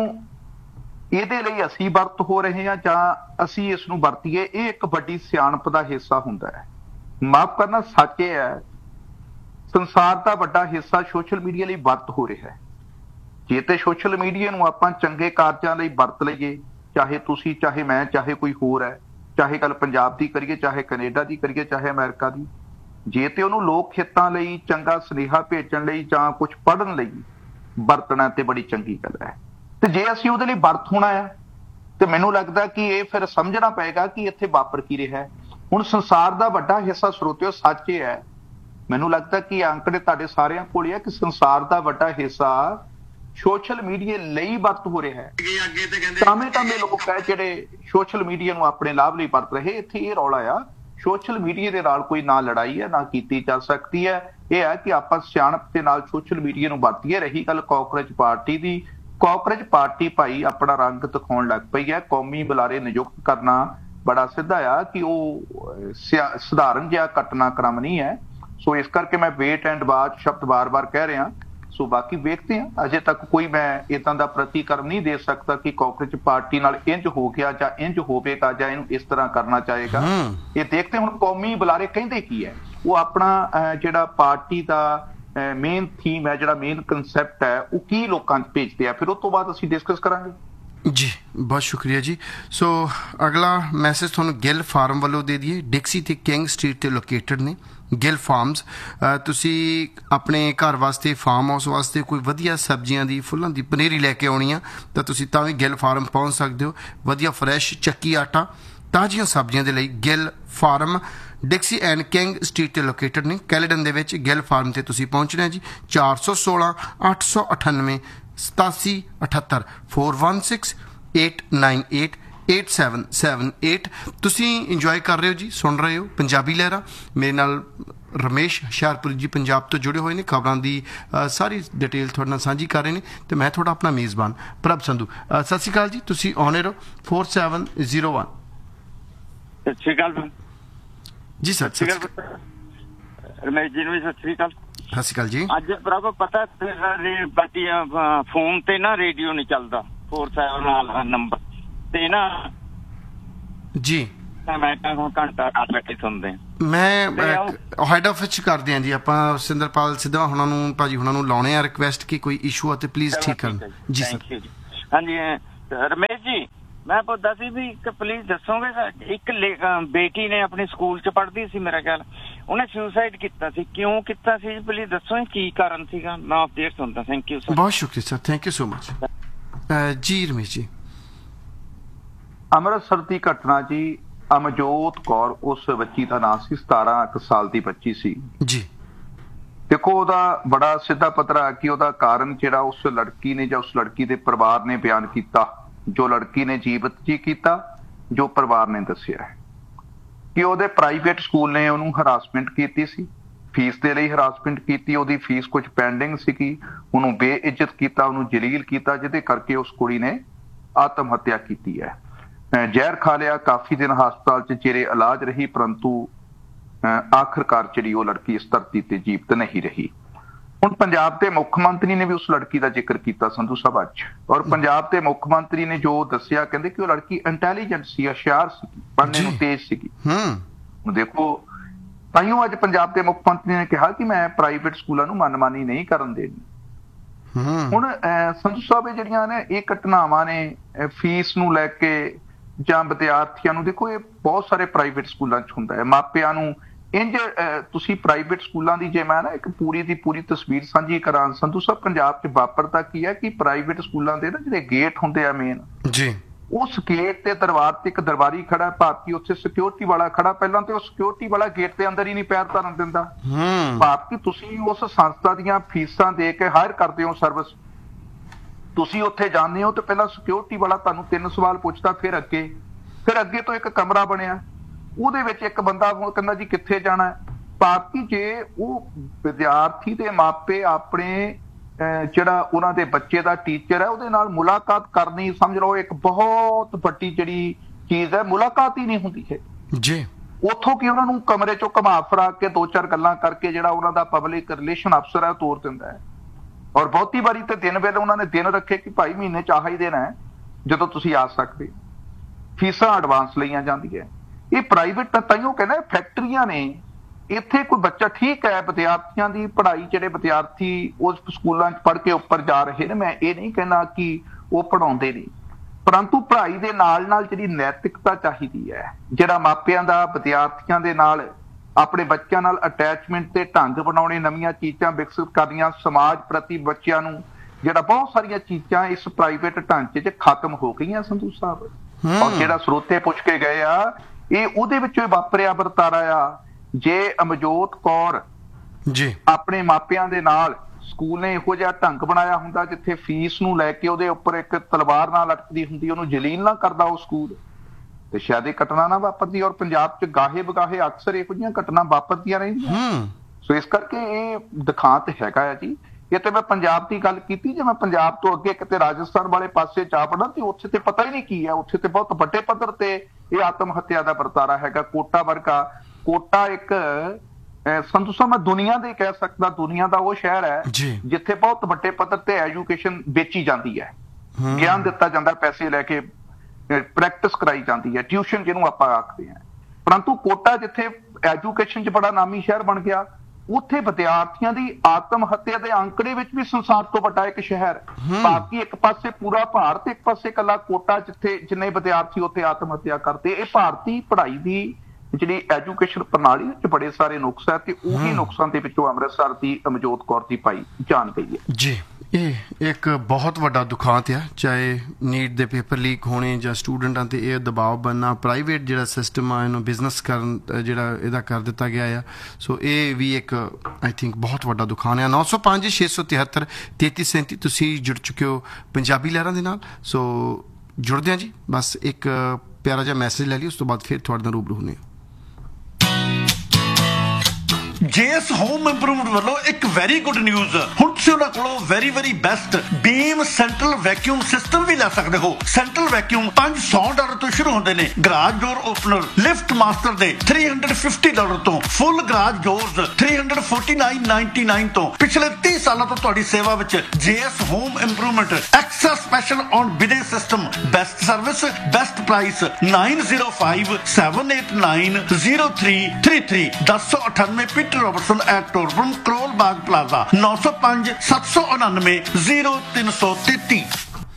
S2: ਇਹਦੇ ਲਈ ਅਸੀਂ ਵਰਤ ਹੋ ਰਹੇ ਹਾਂ ਜਾਂ ਅਸੀਂ ਇਸ ਨੂੰ ਵਰਤੀਏ, ਇਹ ਇੱਕ ਵੱਡੀ ਸਿਆਣਪ ਦਾ ਹਿੱਸਾ ਹੁੰਦਾ ਹੈ। ਮਾਫ ਕਰਨਾ, ਸੱਚ ਇਹ ਹੈ ਸੰਸਾਰ ਦਾ ਵੱਡਾ ਹਿੱਸਾ ਸੋਸ਼ਲ ਮੀਡੀਆ ਲਈ ਵਰਤ ਹੋ ਰਿਹਾ ਹੈ। ਜੇ ਤੇ ਸੋਸ਼ਲ ਮੀਡੀਆ ਨੂੰ ਆਪਾਂ ਚੰਗੇ ਕਾਰਜਾਂ ਲਈ ਵਰਤ ਲਈਏ, ਚਾਹੇ ਤੁਸੀਂ, ਚਾਹੇ ਮੈਂ, ਚਾਹੇ ਕੋਈ ਹੋਰ ਹੈ, ਚਾਹੇ ਗੱਲ ਪੰਜਾਬ ਦੀ ਕਰੀਏ, ਚਾਹੇ ਕੈਨੇਡਾ ਦੀ ਕਰੀਏ, ਚਾਹੇ ਅਮਰੀਕਾ ਦੀ, ਜੇ ਤੇ ਉਹਨੂੰ ਲੋਕ ਹਿੱਤਾਂ ਲਈ, ਚੰਗਾ ਸੁਨੇਹਾ ਭੇਜਣ ਲਈ ਜਾਂ ਕੁਝ ਪੜ੍ਹਨ ਲਈ ਵਰਤਣਾ ਤੇ ਬੜੀ ਚੰਗੀ ਗੱਲ ਹੈ। ਤੇ ਜੇ ਅਸੀਂ ਉਹਦੇ ਲਈ ਵਰਤ ਹੋਣਾ ਆ ਤੇ ਮੈਨੂੰ ਲੱਗਦਾ ਕਿ ਇਹ ਫਿਰ ਸਮਝਣਾ ਪਏਗਾ ਕਿ ਇੱਥੇ ਵਾਪਰ ਕੀ ਰਿਹਾ ਹੈ। ਹੁਣ ਸੰਸਾਰ ਦਾ ਵੱਡਾ ਹਿੱਸਾ, ਸਰੋਤਿਓ ਸੱਚ ਇਹ ਹੈ, ਮੈਨੂੰ ਲੱਗਦਾ ਕਿ ਅੰਕੜੇ ਤੁਹਾਡੇ ਸਾਰਿਆਂ ਕੋਲ ਹੀ ਹੈ ਕਿ ਸੰਸਾਰ ਦਾ ਵੱਡਾ ਹਿੱਸਾ ਸੋਸ਼ਲ ਮੀਡੀਆ ਲਈ ਵਰਤ ਹੋ ਰਿਹਾ ਹੈ। ਤਾਵੇਂ ਲੋਕ ਹੈ ਜਿਹੜੇ ਸੋਸ਼ਲ ਮੀਡੀਆ ਨੂੰ ਆਪਣੇ ਲਾਭ ਲਈ ਵਰਤ ਰਹੇ। ਇੱਥੇ ਇਹ ਰੌਲਾ ਆ, ਸੋਸ਼ਲ ਮੀਡੀਆ ਦੇ ਨਾਲ ਕੋਈ ਨਾ ਲੜਾਈ ਹੈ, ਨਾ ਕੀਤੀ ਜਾ ਸਕਦੀ ਹੈ। ਇਹ ਹੈ ਕਿ ਆਪਾਂ ਸਿਆਣਪ ਦੇ ਨਾਲ ਸੋਸ਼ਲ ਮੀਡੀਆ ਨੂੰ ਵਰਤੀਏ। ਰਹੀ ਗੱਲ ਕਾਂਗਰਸ ਪਾਰਟੀ ਦੀ, ਕਾਂਗਰਸ ਪਾਰਟੀ ਭਾਈ ਆਪਣਾ ਰੰਗ ਦਿਖਾਉਣ ਲੱਗ ਪਈ ਹੈ। ਕੌਮੀ ਬੁਲਾਰੇ ਨਿਯੁਕਤ ਕਰਨਾ ਬੜਾ ਸਿੱਧਾ ਆ ਕਿ ਉਹ ਸਧਾਰਨ ਜਿਹਾ ਘਟਨਾਕ੍ਰਮ ਨਹੀਂ ਹੈ। ਸੋ ਇਸ ਕਰਕੇ ਮੈਂ ਵੇਟ ਐਂਡ ਵਾਚ ਸ਼ਬਦ ਵਾਰ-ਵਾਰ ਕਹਿ ਰਿਹਾ। ਸੋ ਬਾਕੀ ਵੇਖਦੇ ਹਾਂ, ਅਜੇ ਤੱਕ ਕੋਈ ਮੈਂ ਇਦਾਂ ਦਾ ਪ੍ਰਤੀਕਰਮ ਨਹੀਂ ਦੇ ਸਕਦਾ ਕਿ ਕਾਂਗਰਸ ਪਾਰਟੀ ਨਾਲ ਇੰਜ ਹੋ ਗਿਆ ਜਾਂ ਇੰਜ ਹੋਵੇਗਾ ਜਾਂ ਇਹਨੂੰ ਇਸ ਤਰ੍ਹਾਂ ਕਰਨਾ ਚਾਹੇਗਾ। ਇਹ ਦੇਖਦੇ ਹੁਣ ਕੌਮੀ ਬੁਲਾਰੇ ਕਹਿੰਦੇ ਕੀ ਹੈ। ਉਹ ਆਪਣਾ ਜਿਹੜਾ ਪਾਰਟੀ ਦਾ ਮੇਨ ਥੀਮ ਹੈ, ਜਿਹੜਾ ਮੇਨ ਕੰਸੈਪਟ ਹੈ, ਉਹ ਕੀ ਲੋਕਾਂ 'ਚ ਭੇਜਦੇ ਆ, ਫਿਰ ਉਸ ਤੋਂ ਬਾਅਦ ਅਸੀਂ ਡਿਸਕਸ ਕਰਾਂਗੇ।
S1: ਜੀ ਬਹੁਤ ਸ਼ੁਕਰੀਆ ਜੀ। ਸੋ ਅਗਲਾ ਮੈਸੇਜ ਤੁਹਾਨੂੰ ਗਿੱਲ ਫਾਰਮ ਵੱਲੋਂ ਦੇ ਦਈਏ। ਡਿਕਸੀ ਤੇ ਕਿੰਗ ਸਟਰੀਟ ਤੇ ਲੋਕੇਟਡ ਨੇ ਗਿੱਲ ਫਾਰਮਸ। ਤੁਸੀਂ ਆਪਣੇ ਘਰ ਵਾਸਤੇ, ਫਾਰਮ ਹਾਊਸ ਵਾਸਤੇ ਕੋਈ ਵਧੀਆ ਸਬਜ਼ੀਆਂ ਦੀ, ਫੁੱਲਾਂ ਦੀ ਪਨੀਰੀ ਲੈ ਕੇ ਆਉਣੀ ਆ ਤਾਂ ਤੁਸੀਂ ਤਾਂ ਵੀ ਗਿੱਲ ਫਾਰਮ ਪਹੁੰਚ ਸਕਦੇ ਹੋ। ਵਧੀਆ ਫਰੈਸ਼ ਚੱਕੀ ਆਟਾ, ਤਾਜ਼ੀਆਂ ਸਬਜ਼ੀਆਂ ਦੇ ਲਈ Gill farm ਡਿਕਸੀ and king street ਤੇ ਲੋਕੇਟਡ ਨੇ ਕੈਲੇਡਨ ਦੇ ਵਿੱਚ। ਗਿੱਲ ਫਾਰਮ ਤੇ ਤੁਸੀਂ ਪਹੁੰਚਣਾ ਜੀ। 416 898 8778 416 898 8778। ਤੁਸੀਂ ਇੰਜੋਏ ਕਰ ਰਹੇ ਹੋ ਜੀ, ਸੁਣ ਰਹੇ ਹੋ ਪੰਜਾਬੀ ਲਹਿਰਾ। ਮੇਰੇ ਨਾਲ ਰਮੇਸ਼ ਹੁਸ਼ਿਆਰਪੁਰ ਜੀ ਪੰਜਾਬ ਤੋਂ ਜੁੜੇ ਹੋਏ ਨੇ, ਖਬਰਾਂ ਦੀ ਸਾਰੀ ਡਿਟੇਲ ਤੁਹਾਡੇ ਨਾਲ ਸਾਂਝੀ ਕਰ ਰਹੇ ਨੇ ਤੇ ਮੈਂ ਤੁਹਾਡਾ ਆਪਣਾ ਮੇਜ਼ਬਾਨ ਪ੍ਰਭ ਸੰਧੂ। ਸਤਿ ਸ਼੍ਰੀ ਅਕਾਲ ਜੀ, ਤੁਸੀਂ ਆਨ ਰਹੋ 4701।
S5: ਸਤਿ ਸ਼੍ਰੀ ਅਕਾਲ
S1: ਜੀ ਸਰ।
S5: ਰਮੇਸ਼ ਜੀ ਨੂੰ ਵੀ ਸਤਿ ਸ਼੍ਰੀ ਅਕਾਲ।
S1: ਸਤਿ ਸ਼੍ਰੀ ਅਕਾਲ ਜੀ।
S5: ਅੱਜ ਪ੍ਰਭ ਪਤਾ ਬਾਕੀ ਫੋਨ ਤੇ ਨਾ ਰੇਡੀਓ ਨਹੀਂ ਚੱਲਦਾ 47 ਨੰਬਰ ਤੇ ਨਾ
S1: ਜੀ।
S5: ਮੈਂ ਹੁਣ ਘੰਟਾ ਘੱਟ ਬੈਠੇ ਸੁਣਦੇ।
S1: ਮੈਂ ਹੈਡ ਆਫਿਸ ਚ ਕਰਦੇ ਹਾਂ ਜੀ ਆਪਾਂ, ਸਿੰਦਰਪਾਲ ਸਿੱਧਵਾ ਹੁਣਾਂ ਨੂੰ, ਭਾਜੀ ਹੁਣਾਂ ਨੂੰ ਲਾਉਣੇ ਆ ਰਿਕੁਐਸਟ ਕਿ ਕੋਈ ਇਸ਼ੂ ਆ ਤੇ ਪਲੀਜ਼ ਠੀਕ ਕਰਨ। ਜੀ ਸਰ।
S5: ਹਾਂਜੀ ਰਮੇਸ਼ ਜੀ ਮੈਂ ਪੁੱਛਦਾ ਸੀ ਵੀ ਇੱਕ ਪਲੀਜ਼ ਦੱਸੋਗੇ ਇੱਕ ਬੇਟੀ ਨੇ ਆਪਣੀ ਸਕੂਲ 'ਚ ਪੜ੍ਹਦੀ ਸੀ ਮੇਰਾ ਖਿਆਲ ਉਹਨੇ ਸੁਸਾਈਡ ਕੀਤਾ ਸੀ ਕਿਉਂ ਕੀਤਾ ਸੀ ਪਲੀਜ਼ ਦੱਸੋ ਕੀ ਕਾਰਨ ਸੀਗਾ ਮੈਂ ਅਪਡੇਟ ਸੁਣਦਾ ਥੈਂਕ ਯੂ ਸਰ
S1: ਬਹੁਤ ਸ਼ੁਕਰੀਆ sir thank you so much ਜੀ ਰਮੇਸ਼ ਜੀ
S2: ਅੰਮ੍ਰਿਤਸਰ ਦੀ ਘਟਨਾ ਜੀ ਅਮਜੋਤ ਕੌਰ ਉਸ ਬੱਚੀ ਦਾ ਨਾਮ ਸੀ 17 ਸਾਲ ਦੀ ਬੱਚੀ ਸੀ
S1: ਜੀ
S2: ਦੇਖੋ ਉਹਦਾ ਬੜਾ ਸਿੱਧਾ ਪੱਧਰਾ ਕਿ ਉਹਦਾ ਕਾਰਨ ਜਿਹੜਾ ਉਸ ਲੜਕੀ ਨੇ ਜਾਂ ਉਸ ਲੜਕੀ ਦੇ ਪਰਿਵਾਰ ਨੇ ਬਿਆਨ ਕੀਤਾ ਜੋ ਲੜਕੀ ਨੇ ਜੀਵਤ ਜੀ ਕੀਤਾ ਜੋ ਪਰਿਵਾਰ ਨੇ ਦੱਸਿਆ ਕਿ ਉਹਦੇ ਪ੍ਰਾਈਵੇਟ ਸਕੂਲ ਨੇ ਉਹਨੂੰ ਹਰਾਸਮੈਂਟ ਕੀਤੀ ਸੀ ਫੀਸ ਦੇ ਲਈ ਹਰਾਸਮੈਂਟ ਕੀਤੀ ਉਹਦੀ ਫੀਸ ਕੁਝ ਪੈਂਡਿੰਗ ਸੀਗੀ ਉਹਨੂੰ ਬੇਇੱਜ਼ਤ ਕੀਤਾ ਉਹਨੂੰ ਜਲੀਲ ਕੀਤਾ ਜਿਹਦੇ ਕਰਕੇ ਉਸ ਕੁੜੀ ਨੇ ਆਤਮ ਹੱਤਿਆ ਕੀਤੀ ਹੈ ਜ਼ਹਿਰ ਖਾ ਲਿਆ ਕਾਫੀ ਦਿਨ ਹਸਪਤਾਲ 'ਚ ਚਿਰੇ ਇਲਾਜ ਰਹੀ ਪਰੰਤੂ ਆਖਰਕਾਰ ਜਿਹੜੀ ਉਹ ਲੜਕੀ ਇਸ ਧਰਤੀ ਤੇ ਜੀਵਤ ਨਹੀਂ ਰਹੀ ਹੁਣ ਪੰਜਾਬ ਦੇ ਮੁੱਖ ਮੰਤਰੀ ਨੇ ਵੀ ਉਸ ਲੜਕੀ ਦਾ ਜ਼ਿਕਰ ਕੀਤਾ ਸੰਧੂ ਸਭਾ 'ਚ ਔਰ ਪੰਜਾਬ ਦੇ ਮੁੱਖ ਮੰਤਰੀ ਨੇ ਜੋ ਦੱਸਿਆ ਕਹਿੰਦੇ ਕਿ ਉਹ ਲੜਕੀ ਇੰਟੈਲੀਜੈਂਟ ਸੀ ਹੁਸ਼ਿਆਰ ਸੀ ਪੜ੍ਹਨੇ ਨੂੰ ਤੇਜ਼ ਸੀਗੀ ਹੁਣ ਦੇਖੋ ਤਾਈਓ ਅੱਜ ਪੰਜਾਬ ਦੇ ਮੁੱਖ ਮੰਤਰੀ ਨੇ ਕਿਹਾ ਕਿ ਮੈਂ ਪ੍ਰਾਈਵੇਟ ਸਕੂਲਾਂ ਨੂੰ ਮਨਮਾਨੀ ਨਹੀਂ ਕਰਨ ਦੇਣੀ ਹੁਣ ਸੰਧੂ ਸਾਹਿਬ ਜਿਹੜੀਆਂ ਨੇ ਇਹ ਘਟਨਾਵਾਂ ਨੇ ਫੀਸ ਨੂੰ ਲੈ ਕੇ ਜਾਂ ਵਿਦਿਆਰਥੀਆਂ ਨੂੰ ਦੇਖੋ ਇਹ ਬਹੁਤ ਸਾਰੇ ਪ੍ਰਾਈਵੇਟ ਸਕੂਲਾਂ 'ਚ ਹੁੰਦਾ ਹੈ ਮਾਪਿਆਂ ਨੂੰ ਇੰਜ ਤੁਸੀਂ ਪ੍ਰਾਈਵੇਟ ਸਕੂਲਾਂ ਦੀ ਜੇ ਮੈਂ ਨਾ ਇੱਕ ਪੂਰੀ ਦੀ ਪੂਰੀ ਤਸਵੀਰ ਸਾਂਝੀ ਕਰਾਂ ਸੰਧੂ ਸਾਹਿਬ ਪੰਜਾਬ 'ਚ ਵਾਪਰਦਾ ਕੀ ਹੈ ਕਿ ਪ੍ਰਾਈਵੇਟ ਸਕੂਲਾਂ ਦੇ ਨਾ ਜਿਹੜੇ ਗੇਟ ਹੁੰਦੇ ਆ ਮੇਨ
S1: ਜੀ
S2: ਉਸ ਗੇਟ ਤੇ ਦਰਬਾਰ ਤੇ ਇੱਕ ਦਰਬਾਰੀ ਖੜਾ ਭਾਰਤੀ ਉੱਥੇ ਸਿਕਿਉਰਿਟੀ ਵਾਲਾ ਖੜਾ ਪਹਿਲਾਂ ਤੇ ਉਹ ਸਿਕਿਉਰਿਟੀ ਵਾਲਾ ਗੇਟ ਦੇ ਅੰਦਰ ਹੀ ਨਹੀਂ ਪੈਰ ਧਰਨ ਦਿੰਦਾ ਭਾਰਤੀ ਤੁਸੀਂ ਉਸ ਸੰਸਥਾ ਦੀਆਂ ਫੀਸਾਂ ਦੇ ਕੇ ਹਾਇਰ ਕਰਦੇ ਹੋ ਸਰਵਿਸ ਤੁਸੀਂ ਉੱਥੇ ਜਾਂਦੇ ਹੋ ਤੇ ਪਹਿਲਾਂ ਸਿਕਿਉਰਿਟੀ ਵਾਲਾ ਤੁਹਾਨੂੰ 3 ਸਵਾਲ ਪੁੱਛਦਾ ਫਿਰ ਅੱਗੇ ਤੋਂ ਇੱਕ ਕਮਰਾ ਬਣਿਆ ਉਹਦੇ ਵਿੱਚ ਇੱਕ ਬੰਦਾ ਕਹਿੰਦਾ ਜੀ ਕਿੱਥੇ ਜਾਣਾ ਭਾਰਤੀ ਜੇ ਉਹ ਵਿਦਿਆਰਥੀ ਦੇ ਮਾਪੇ ਆਪਣੇ ਜਿਹੜਾ ਉਹਨਾਂ ਦੇ ਬੱਚੇ ਦਾ ਟੀਚਰ ਹੈ ਉਹਦੇ ਨਾਲ ਮੁਲਾਕਾਤ ਕਰਨੀ ਸਮਝ ਲਓ ਇੱਕ ਬਹੁਤ ਵੱਡੀ ਜਿਹੜੀ ਚੀਜ਼ ਹੈ ਮੁਲਾਕਾਤ ਹੀ ਨਹੀਂ ਹੁੰਦੀ ਹੈ
S1: ਜੀ
S2: ਉੱਥੋਂ ਕੀ ਉਹਨਾਂ ਨੂੰ ਕਮਰੇ ਚੋਂ ਘੁਮਾ ਫਰਾ ਕੇ 2-4 ਗੱਲਾਂ ਕਰਕੇ ਜਿਹੜਾ ਉਹਨਾਂ ਦਾ ਪਬਲਿਕ ਰਿਲੇਸ਼ਨ ਅਫਸਰ ਹੈ ਤੋਰ ਦਿੰਦਾ ਹੈ ਔਰ ਬਹੁਤੀ ਵਾਰੀ ਤੇ ਦਿਨ ਵੇਲੇ ਉਹਨਾਂ ਨੇ ਦਿਨ ਰੱਖੇ ਕਿ ਭਾਈ ਮਹੀਨੇ 'ਚ ਆਹ ਹੀ ਦੇਣਾ ਹੈ ਜਦੋਂ ਤੁਸੀਂ ਆ ਸਕਦੇ ਫੀਸਾਂ ਐਡਵਾਂਸ ਲਈਆਂ ਜਾਂਦੀਆਂ ਇਹ ਪ੍ਰਾਈਵੇਟ ਤਾਂ ਤਾਈਓ ਕਹਿੰਦਾ ਫੈਕਟਰੀਆਂ ਨੇ ਇੱਥੇ ਕੋਈ ਬੱਚਾ ਠੀਕ ਹੈ ਵਿਦਿਆਰਥੀਆਂ ਦੀ ਪੜ੍ਹਾਈ ਜਿਹੜੇ ਵਿਦਿਆਰਥੀ ਉਸ ਸਕੂਲਾਂ 'ਚ ਪੜ੍ਹ ਕੇ ਉੱਪਰ ਜਾ ਰਹੇ ਨੇ ਮੈਂ ਇਹ ਨਹੀਂ ਕਹਿੰਦਾ ਕਿ ਉਹ ਪੜ੍ਹਾਉਂਦੇ ਨਹੀਂ ਪਰੰਤੂ ਪੜ੍ਹਾਈ ਦੇ ਨਾਲ ਨਾਲ ਜਿਹੜੀ ਨੈਤਿਕਤਾ ਚਾਹੀਦੀ ਹੈ ਜਿਹੜਾ ਮਾਪਿਆਂ ਦਾ ਵਿਦਿਆਰਥੀਆਂ ਦੇ ਨਾਲ ਆਪਣੇ ਬੱਚਿਆਂ ਨਾਲ ਅਟੈਚਮੈਂਟ ਤੇ ਢੰਗ ਬਣਾਉਣੇ ਨਵੀਆਂ ਚੀਜ਼ਾਂ ਵਿਕਸਿਤ ਕਰਨੀਆਂ ਸਮਾਜ ਪ੍ਰਤੀ ਬੱਚਿਆਂ ਨੂੰ ਜਿਹੜਾ ਬਹੁਤ ਸਾਰੀਆਂ ਚੀਜ਼ਾਂ ਇਸ ਪ੍ਰਾਈਵੇਟ ਢਾਂਚੇ 'ਚ ਖਤਮ ਹੋ ਗਈਆਂ ਸੰਧੂ ਸਾਹਿਬ ਔਰ ਜਿਹੜਾ ਸਰੋਤੇ ਪੁੱਛ ਕੇ ਗਏ ਆ ਇਹ ਉਹਦੇ ਵਿੱਚੋਂ ਹੀ ਵਾਪਰਿਆ ਵਰਤਾਰਾ ਆ ਜੇ ਅਮਜੋਤ ਕੌਰ
S1: ਜੀ
S2: ਆਪਣੇ ਮਾਪਿਆਂ ਦੇ ਨਾਲ ਸਕੂਲ ਨੇ ਇਹੋ ਜਿਹਾ ਢੰਗ ਬਣਾਇਆ ਹੁੰਦਾ ਜਿੱਥੇ ਫੀਸ ਨੂੰ ਲੈ ਕੇ ਉਹਦੇ ਉੱਪਰ ਇੱਕ ਤਲਵਾਰ ਨਾਲ ਲਟਕਦੀ ਹੁੰਦੀ ਉਹਨੂੰ ਜਲੀਲ ਨਾ ਕਰਦਾ ਉਹ ਸਕੂਲ ਤੇ ਸ਼ਾਇਦ ਇਹ ਘਟਨਾ ਨਾ ਵਾਪਰਦੀ ਔਰ ਪੰਜਾਬ 'ਚ ਗਾਹੇ ਬਗਾਹੇ ਅਕਸਰ ਇਹੋ ਜਿਹੀਆਂ ਘਟਨਾ ਵਾਪਰਦੀਆਂ ਰਹਿੰਦੀਆਂ ਸੋ ਇਸ ਕਰਕੇ ਇਹ ਦਿਖਾਂਤ ਹੈਗਾ ਆ ਜੀ ਇਹ ਤੇ ਮੈਂ ਪੰਜਾਬ ਦੀ ਗੱਲ ਕੀਤੀ ਜੇ ਮੈਂ ਪੰਜਾਬ ਤੋਂ ਅੱਗੇ ਕਿਤੇ ਰਾਜਸਥਾਨ ਵਾਲੇ ਪਾਸੇ ਜਾ ਪੜਾਂ ਤੇ ਉੱਥੇ ਤੇ ਪਤਾ ਹੀ ਨਹੀਂ ਕੀ ਹੈ ਉੱਥੇ ਤੇ ਬਹੁਤ ਵੱਡੇ ਪੱਧਰ ਤੇ ਇਹ ਆਤਮ ਹੱਤਿਆ ਦਾ ਵਰਤਾਰਾ ਹੈਗਾ ਕੋਟਾ ਵਰਗਾ ਕੋਟਾ ਇੱਕ ਸੰਧੂ ਸਾਹਿਬ ਮੈਂ ਦੁਨੀਆ ਦੇ ਕਹਿ ਸਕਦਾ ਦੁਨੀਆ ਦਾ ਉਹ ਸ਼ਹਿਰ ਹੈ ਜਿੱਥੇ ਬਹੁਤ ਵੱਡੇ ਪੱਧਰ ਤੇ ਐਜੂਕੇਸ਼ਨ ਵੇਚੀ ਜਾਂਦੀ ਹੈ ਗਿਆਨ ਦਿੱਤਾ ਜਾਂਦਾ ਪੈਸੇ ਲੈ ਕੇ ਪ੍ਰੈਕਟਿਸ ਕਰਾਈ ਜਾਂਦੀ ਹੈ ਟਿਊਸ਼ਨ ਜਿਹਨੂੰ ਆਪਾਂ ਆਖਦੇ ਹਾਂ ਪਰੰਤੂ ਕੋਟਾ ਜਿੱਥੇ ਐਜੂਕੇਸ਼ਨ 'ਚ ਬੜਾ ਨਾਮੀ ਸ਼ਹਿਰ ਬਣ ਗਿਆ ਉੱਥੇ ਵਿਦਿਆਰਥੀਆਂ ਦੀ ਆਤਮ ਹੱਤਿਆ ਦੇ ਅੰਕੜੇ ਵਿੱਚ ਵੀ ਸੰਸਾਰ ਤੋਂ ਵੱਡਾ ਇੱਕ ਸ਼ਹਿਰ ਬਾਕੀ ਇੱਕ ਪਾਸੇ ਪੂਰਾ ਭਾਰਤ ਇੱਕ ਪਾਸੇ ਇਕੱਲਾ ਕੋਟਾ ਜਿੱਥੇ ਜਿੰਨੇ ਵਿਦਿਆਰਥੀ ਉੱਥੇ ਆਤਮ ਹੱਤਿਆ ਕਰਦੇ ਇਹ ਭਾਰਤੀ ਪੜ੍ਹਾਈ ਦੀ ਜਿਹੜੀ ਐਜੂਕੇਸ਼ਨ ਪ੍ਰਣਾਲੀ ਵਿੱਚ ਬੜੇ ਸਾਰੇ ਨੁਕਸ ਹੈ ਤੇ ਉਹੀ ਨੁਕਸਾਂ ਦੇ ਵਿੱਚੋਂ ਅੰਮ੍ਰਿਤਸਰ ਦੀ ਅਮਜੋਤ ਕੌਰ ਦੀ ਪਾਈ ਜਾਣ ਗਈ ਹੈ
S1: ਜੀ ਇਹ ਇੱਕ ਬਹੁਤ ਵੱਡਾ ਦੁਖਾਂਤ ਆ ਚਾਹੇ ਨੀਟ ਦੇ ਪੇਪਰ ਲੀਕ ਹੋਣੇ ਜਾਂ ਸਟੂਡੈਂਟਾਂ ਤੇ ਇਹ ਦਬਾਅ ਬਣਨਾ ਪ੍ਰਾਈਵੇਟ ਜਿਹੜਾ ਸਿਸਟਮ ਆ ਇਹਨੂੰ ਬਿਜ਼ਨਸ ਕਰਨ ਜਿਹੜਾ ਇਹਦਾ ਕਰ ਦਿੱਤਾ ਗਿਆ ਆ ਸੋ ਇਹ ਵੀ ਇੱਕ ਆਈ ਥਿੰਕ ਬਹੁਤ ਵੱਡਾ ਦੁਖਾਂਤ ਆ 905 673 3337 ਤੁਸੀਂ ਜੁੜ ਚੁੱਕੇ ਹੋ ਪੰਜਾਬੀ ਲਹਿਰਾਂ ਦੇ ਨਾਲ ਸੋ ਜੁੜਦੇ ਆ ਜੀ ਬਸ ਇੱਕ ਪਿਆਰਾ ਜਿਹਾ ਮੈਸੇਜ ਲੈ ਲਈ ਉਸ ਤੋਂ ਬਾਅਦ ਫਿਰ ਤੁਹਾਡੇ ਨਾਲ ਰੂਬਰੂ ਹੁੰਦੇ
S6: ਜੇਐਸ ਹੋਮ ਇੰਪਰੂਵਮੈਂਟ ਵੱਲੋਂ ਇੱਕ ਵੈਰੀ ਗੁੱਡ ਨਿਊਜ਼ ਹੁਣ ਤੁਸੀਂ ਉਹਨਾਂ ਕੋਲੋਂ ਵੈਰੀ ਬੈਸਟ ਬੀਮ ਸੈਂਟਰਲ ਵੈਕਿਊਮ ਸਿਸਟਮ ਵੀ ਲੈ ਸਕਦੇ ਹੋ ਸੈਂਟਰਲ ਵੈਕਿਊਮ $500 ਤੋਂ ਸ਼ੁਰੂ ਹੁੰਦੇ ਨੇ ਗਰਾਜ ਡੋਰ ਓਪਨਰ ਲਿਫਟ ਮਾਸਟਰ ਦੇ $350 ਤੋਂ ਫੁੱਲ ਗਰਾਜ ਡੋਰਸ $349.99 ਤੋਂ ਪਿਛਲੇ 30 ਸਾਲਾਂ ਤੋਂ ਤੁਹਾਡੀ ਸੇਵਾ ਵਿੱਚ JS home improvement extra special on ਬਿਡੇ system best service best price 9057890333 1098 Peter Robertson at ਟੋਰਬਨ Karol Bagh plaza 905 799 0333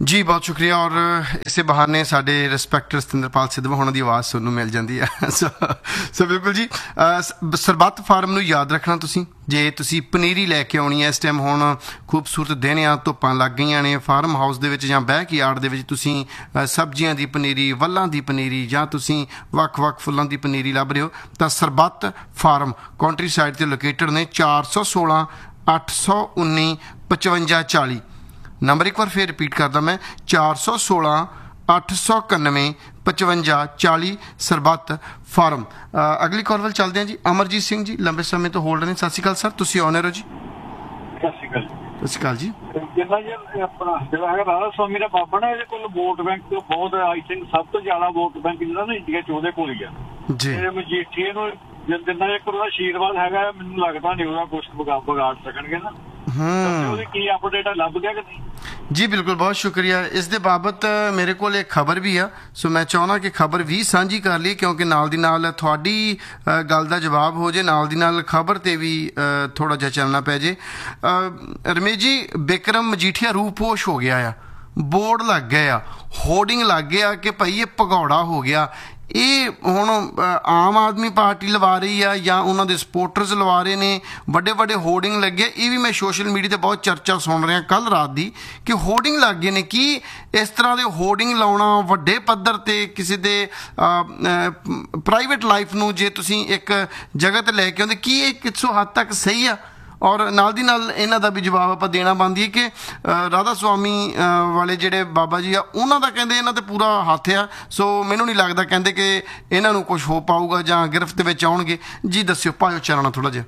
S1: ਜੀ ਬਹੁਤ ਸ਼ੁਕਰੀਆ। ਔਰ ਇਸੇ ਬਹਾਨੇ ਸਾਡੇ ਰਿਸਪੈਕਟਡ ਸਤਿੰਦਰਪਾਲ ਸਿੱਧਵਾਂ ਹੋਣਾ ਦੀ ਆਵਾਜ਼ ਸੁਣਨ ਨੂੰ ਮਿਲ ਜਾਂਦੀ ਹੈ। ਸੋ ਬਿਲਕੁਲ ਜੀ, ਸਰਬੱਤ ਫਾਰਮ ਨੂੰ ਯਾਦ ਰੱਖਣਾ ਤੁਸੀਂ, ਜੇ ਤੁਸੀਂ ਪਨੀਰੀ ਲੈ ਕੇ ਆਉਣੀ ਹੈ ਇਸ ਟਾਈਮ, ਹੁਣ ਖੂਬਸੂਰਤ ਦਿਨ ਆ, ਧੁੱਪਾਂ ਲੱਗ ਗਈਆਂ ਨੇ, ਫਾਰਮ ਹਾਊਸ ਦੇ ਵਿੱਚ ਜਾਂ ਬੈਕ ਯਾਰਡ ਦੇ ਵਿੱਚ ਤੁਸੀਂ ਸਬਜ਼ੀਆਂ ਦੀ ਪਨੀਰੀ, ਵੱਲਾਂ ਦੀ ਪਨੀਰੀ ਜਾਂ ਤੁਸੀਂ ਵੱਖ-ਵੱਖ ਫੁੱਲਾਂ ਦੀ ਪਨੀਰੀ ਲੱਭ ਰਹੇ ਹੋ ਤਾਂ ਸਰਬੱਤ ਫਾਰਮ ਕਾਉਂਟਰੀ ਸਾਈਡ 'ਤੇ ਲੋਕੇਟਡ ਨੇ। 416 819 5540 ਨੰਬਰ ਇੱਕ ਵਾਰ ਫਿਰ ਰਿਪੀਟ ਕਰਦਾ ਮੈਂ, 416 891 5540 ਸਰਬੱਤ ਫਾਰਮ। ਅਗਲੀ ਕਾਲ ਵੱਲ ਚੱਲਦੇ ਹਾਂ ਜੀ। ਅਮਰਜੀਤ ਸਿੰਘ ਜੀ ਲੰਬੇ ਸਮੇਂ ਤੋਂ ਹੋਲਡ ਨੇ। ਸਤਿ ਸ਼੍ਰੀ ਅਕਾਲ ਸਰ, ਤੁਸੀਂ ਆਨਰ ਹੋ ਜੀ।
S7: ਸਤਿ ਸ਼੍ਰੀ ਅਕਾਲ।
S1: ਸਤਿ ਸ਼੍ਰੀ ਅਕਾਲ ਜੀ।
S7: ਜਿੱਦਾਂ ਜੀ ਆਪਣਾ ਜਿਹੜਾ ਹੈਗਾ ਰਾਧਾ ਸਵਾਮੀ ਦਾ ਬਾਬਾ ਨਾ, ਇਹਦੇ ਕੋਲ ਵੋਟ ਬੈਂਕ ਬਹੁਤ, ਆਈ ਥਿੰਕ ਸਭ ਤੋਂ ਜ਼ਿਆਦਾ ਵੋਟ ਬੈਂਕ ਜਿਹੜਾ ਨਾ ਇੰਡੀਆ 'ਚ ਉਹਦੇ ਕੋਲ ਹੀ ਆ
S1: ਜੀ।
S7: ਮਜੀਠੀਏ ਨੂੰ ਜਿੰਨਾ ਇੱਕ ਉਹਦਾ ਆਸ਼ੀਰਵਾਦ ਹੈਗਾ, ਮੈਨੂੰ ਲੱਗਦਾ ਨਹੀਂ ਉਹਦਾ ਕੁਛ ਵਿਗਾੜ ਸਕਣਗੇ ਨਾ। ਉਹਦੀ ਕੀ ਅਪਡੇਟ ਹੈ, ਲੱਭ ਗਿਆ ਕਿ ਨਹੀਂ?
S1: ਜੀ ਬਿਲਕੁਲ, ਬਹੁਤ ਸ਼ੁਕਰੀਆ। ਇਸ ਦੇ ਬਾਬਤ ਮੇਰੇ ਕੋਲ ਇੱਕ ਖਬਰ ਵੀ ਆ, ਸੋ ਮੈਂ ਚਾਹੁੰਦਾ ਕਿ ਖਬਰ ਵੀ ਸਾਂਝੀ ਕਰ ਲਈ, ਕਿਉਂਕਿ ਨਾਲ ਦੀ ਨਾਲ ਤੁਹਾਡੀ ਗੱਲ ਦਾ ਜਵਾਬ ਹੋ ਜੇ, ਨਾਲ ਦੀ ਨਾਲ ਖਬਰ 'ਤੇ ਵੀ ਥੋੜ੍ਹਾ ਜਿਹਾ ਚੱਲਣਾ ਪੈ ਜੇ। ਰਮੇਸ਼ ਜੀ, ਬਿਕਰਮ ਮਜੀਠੀਆ ਰੂਪੋਸ਼ ਹੋ ਗਿਆ ਆ, ਬੋਰਡ ਲੱਗ ਗਏ ਆ, ਹੋਰਡਿੰਗ ਲੱਗ ਗਿਆ ਕਿ ਭਾਈ ਇਹ ਭਗੌੜਾ ਹੋ ਗਿਆ। ਇਹ ਹੁਣ ਆਮ ਆਦਮੀ ਪਾਰਟੀ ਲਵਾ ਰਹੀ ਆ ਜਾਂ ਉਹਨਾਂ ਦੇ ਸਪੋਰਟਰਸ ਲਵਾ ਰਹੇ ਨੇ, ਵੱਡੇ ਵੱਡੇ ਹੋਰਡਿੰਗ ਲੱਗੇ। ਇਹ ਵੀ ਮੈਂ ਸੋਸ਼ਲ ਮੀਡੀਆ 'ਤੇ ਬਹੁਤ ਚਰਚਾ ਸੁਣ ਰਿਹਾ ਕੱਲ੍ਹ ਰਾਤ ਦੀ ਕਿ ਹੋਰਡਿੰਗ ਲੱਗ ਗਏ ਨੇ। ਕੀ ਇਸ ਤਰ੍ਹਾਂ ਦੇ ਹੋਰਡਿੰਗ ਲਾਉਣਾ ਵੱਡੇ ਪੱਧਰ 'ਤੇ ਕਿਸੇ ਦੇ ਪ੍ਰਾਈਵੇਟ ਲਾਈਫ ਨੂੰ ਜੇ ਤੁਸੀਂ ਇੱਕ ਜਗ੍ਹਾ 'ਤੇ ਲੈ ਕੇ ਆਉਂਦੇ, ਕੀ ਇਹ ਕਿਸੋਂ ਹੱਦ ਤੱਕ ਸਹੀ ਆ? ਔਰ ਨਾਲ ਦੀ ਨਾਲ ਇਹਨਾਂ ਦਾ ਵੀ ਜਵਾਬ ਆਪਾਂ ਦੇਣਾ ਬਣਦੀ ਹੈ ਕਿ ਰਾਧਾ ਸਵਾਮੀ ਵਾਲੇ ਜਿਹੜੇ ਬਾਬਾ ਜੀ ਆ, ਉਹਨਾਂ ਦਾ ਕਹਿੰਦੇ ਇਹਨਾਂ 'ਤੇ ਪੂਰਾ ਹੱਥ ਆ। ਸੋ ਮੈਨੂੰ ਨਹੀਂ ਲੱਗਦਾ ਕਹਿੰਦੇ ਕਿ ਇਹਨਾਂ ਨੂੰ ਕੁਝ ਹੋ ਪਾਊਗਾ ਜਾਂ ਗਿਰਫਤ ਦੇ ਵਿੱਚ ਆਉਣਗੇ। ਜੀ ਦੱਸਿਓ, ਪਾਇਓ ਚਾਨਣਾ ਥੋੜ੍ਹਾ ਜਿਹਾ।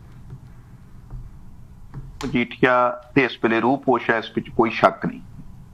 S2: ਮਜੀਠੀਆ ਤੇ ਇਸ ਵੇਲੇ ਰੂਪੋਸ਼ ਹੈ, ਇਸ ਵਿੱਚ ਕੋਈ ਸ਼ੱਕ ਨਹੀਂ।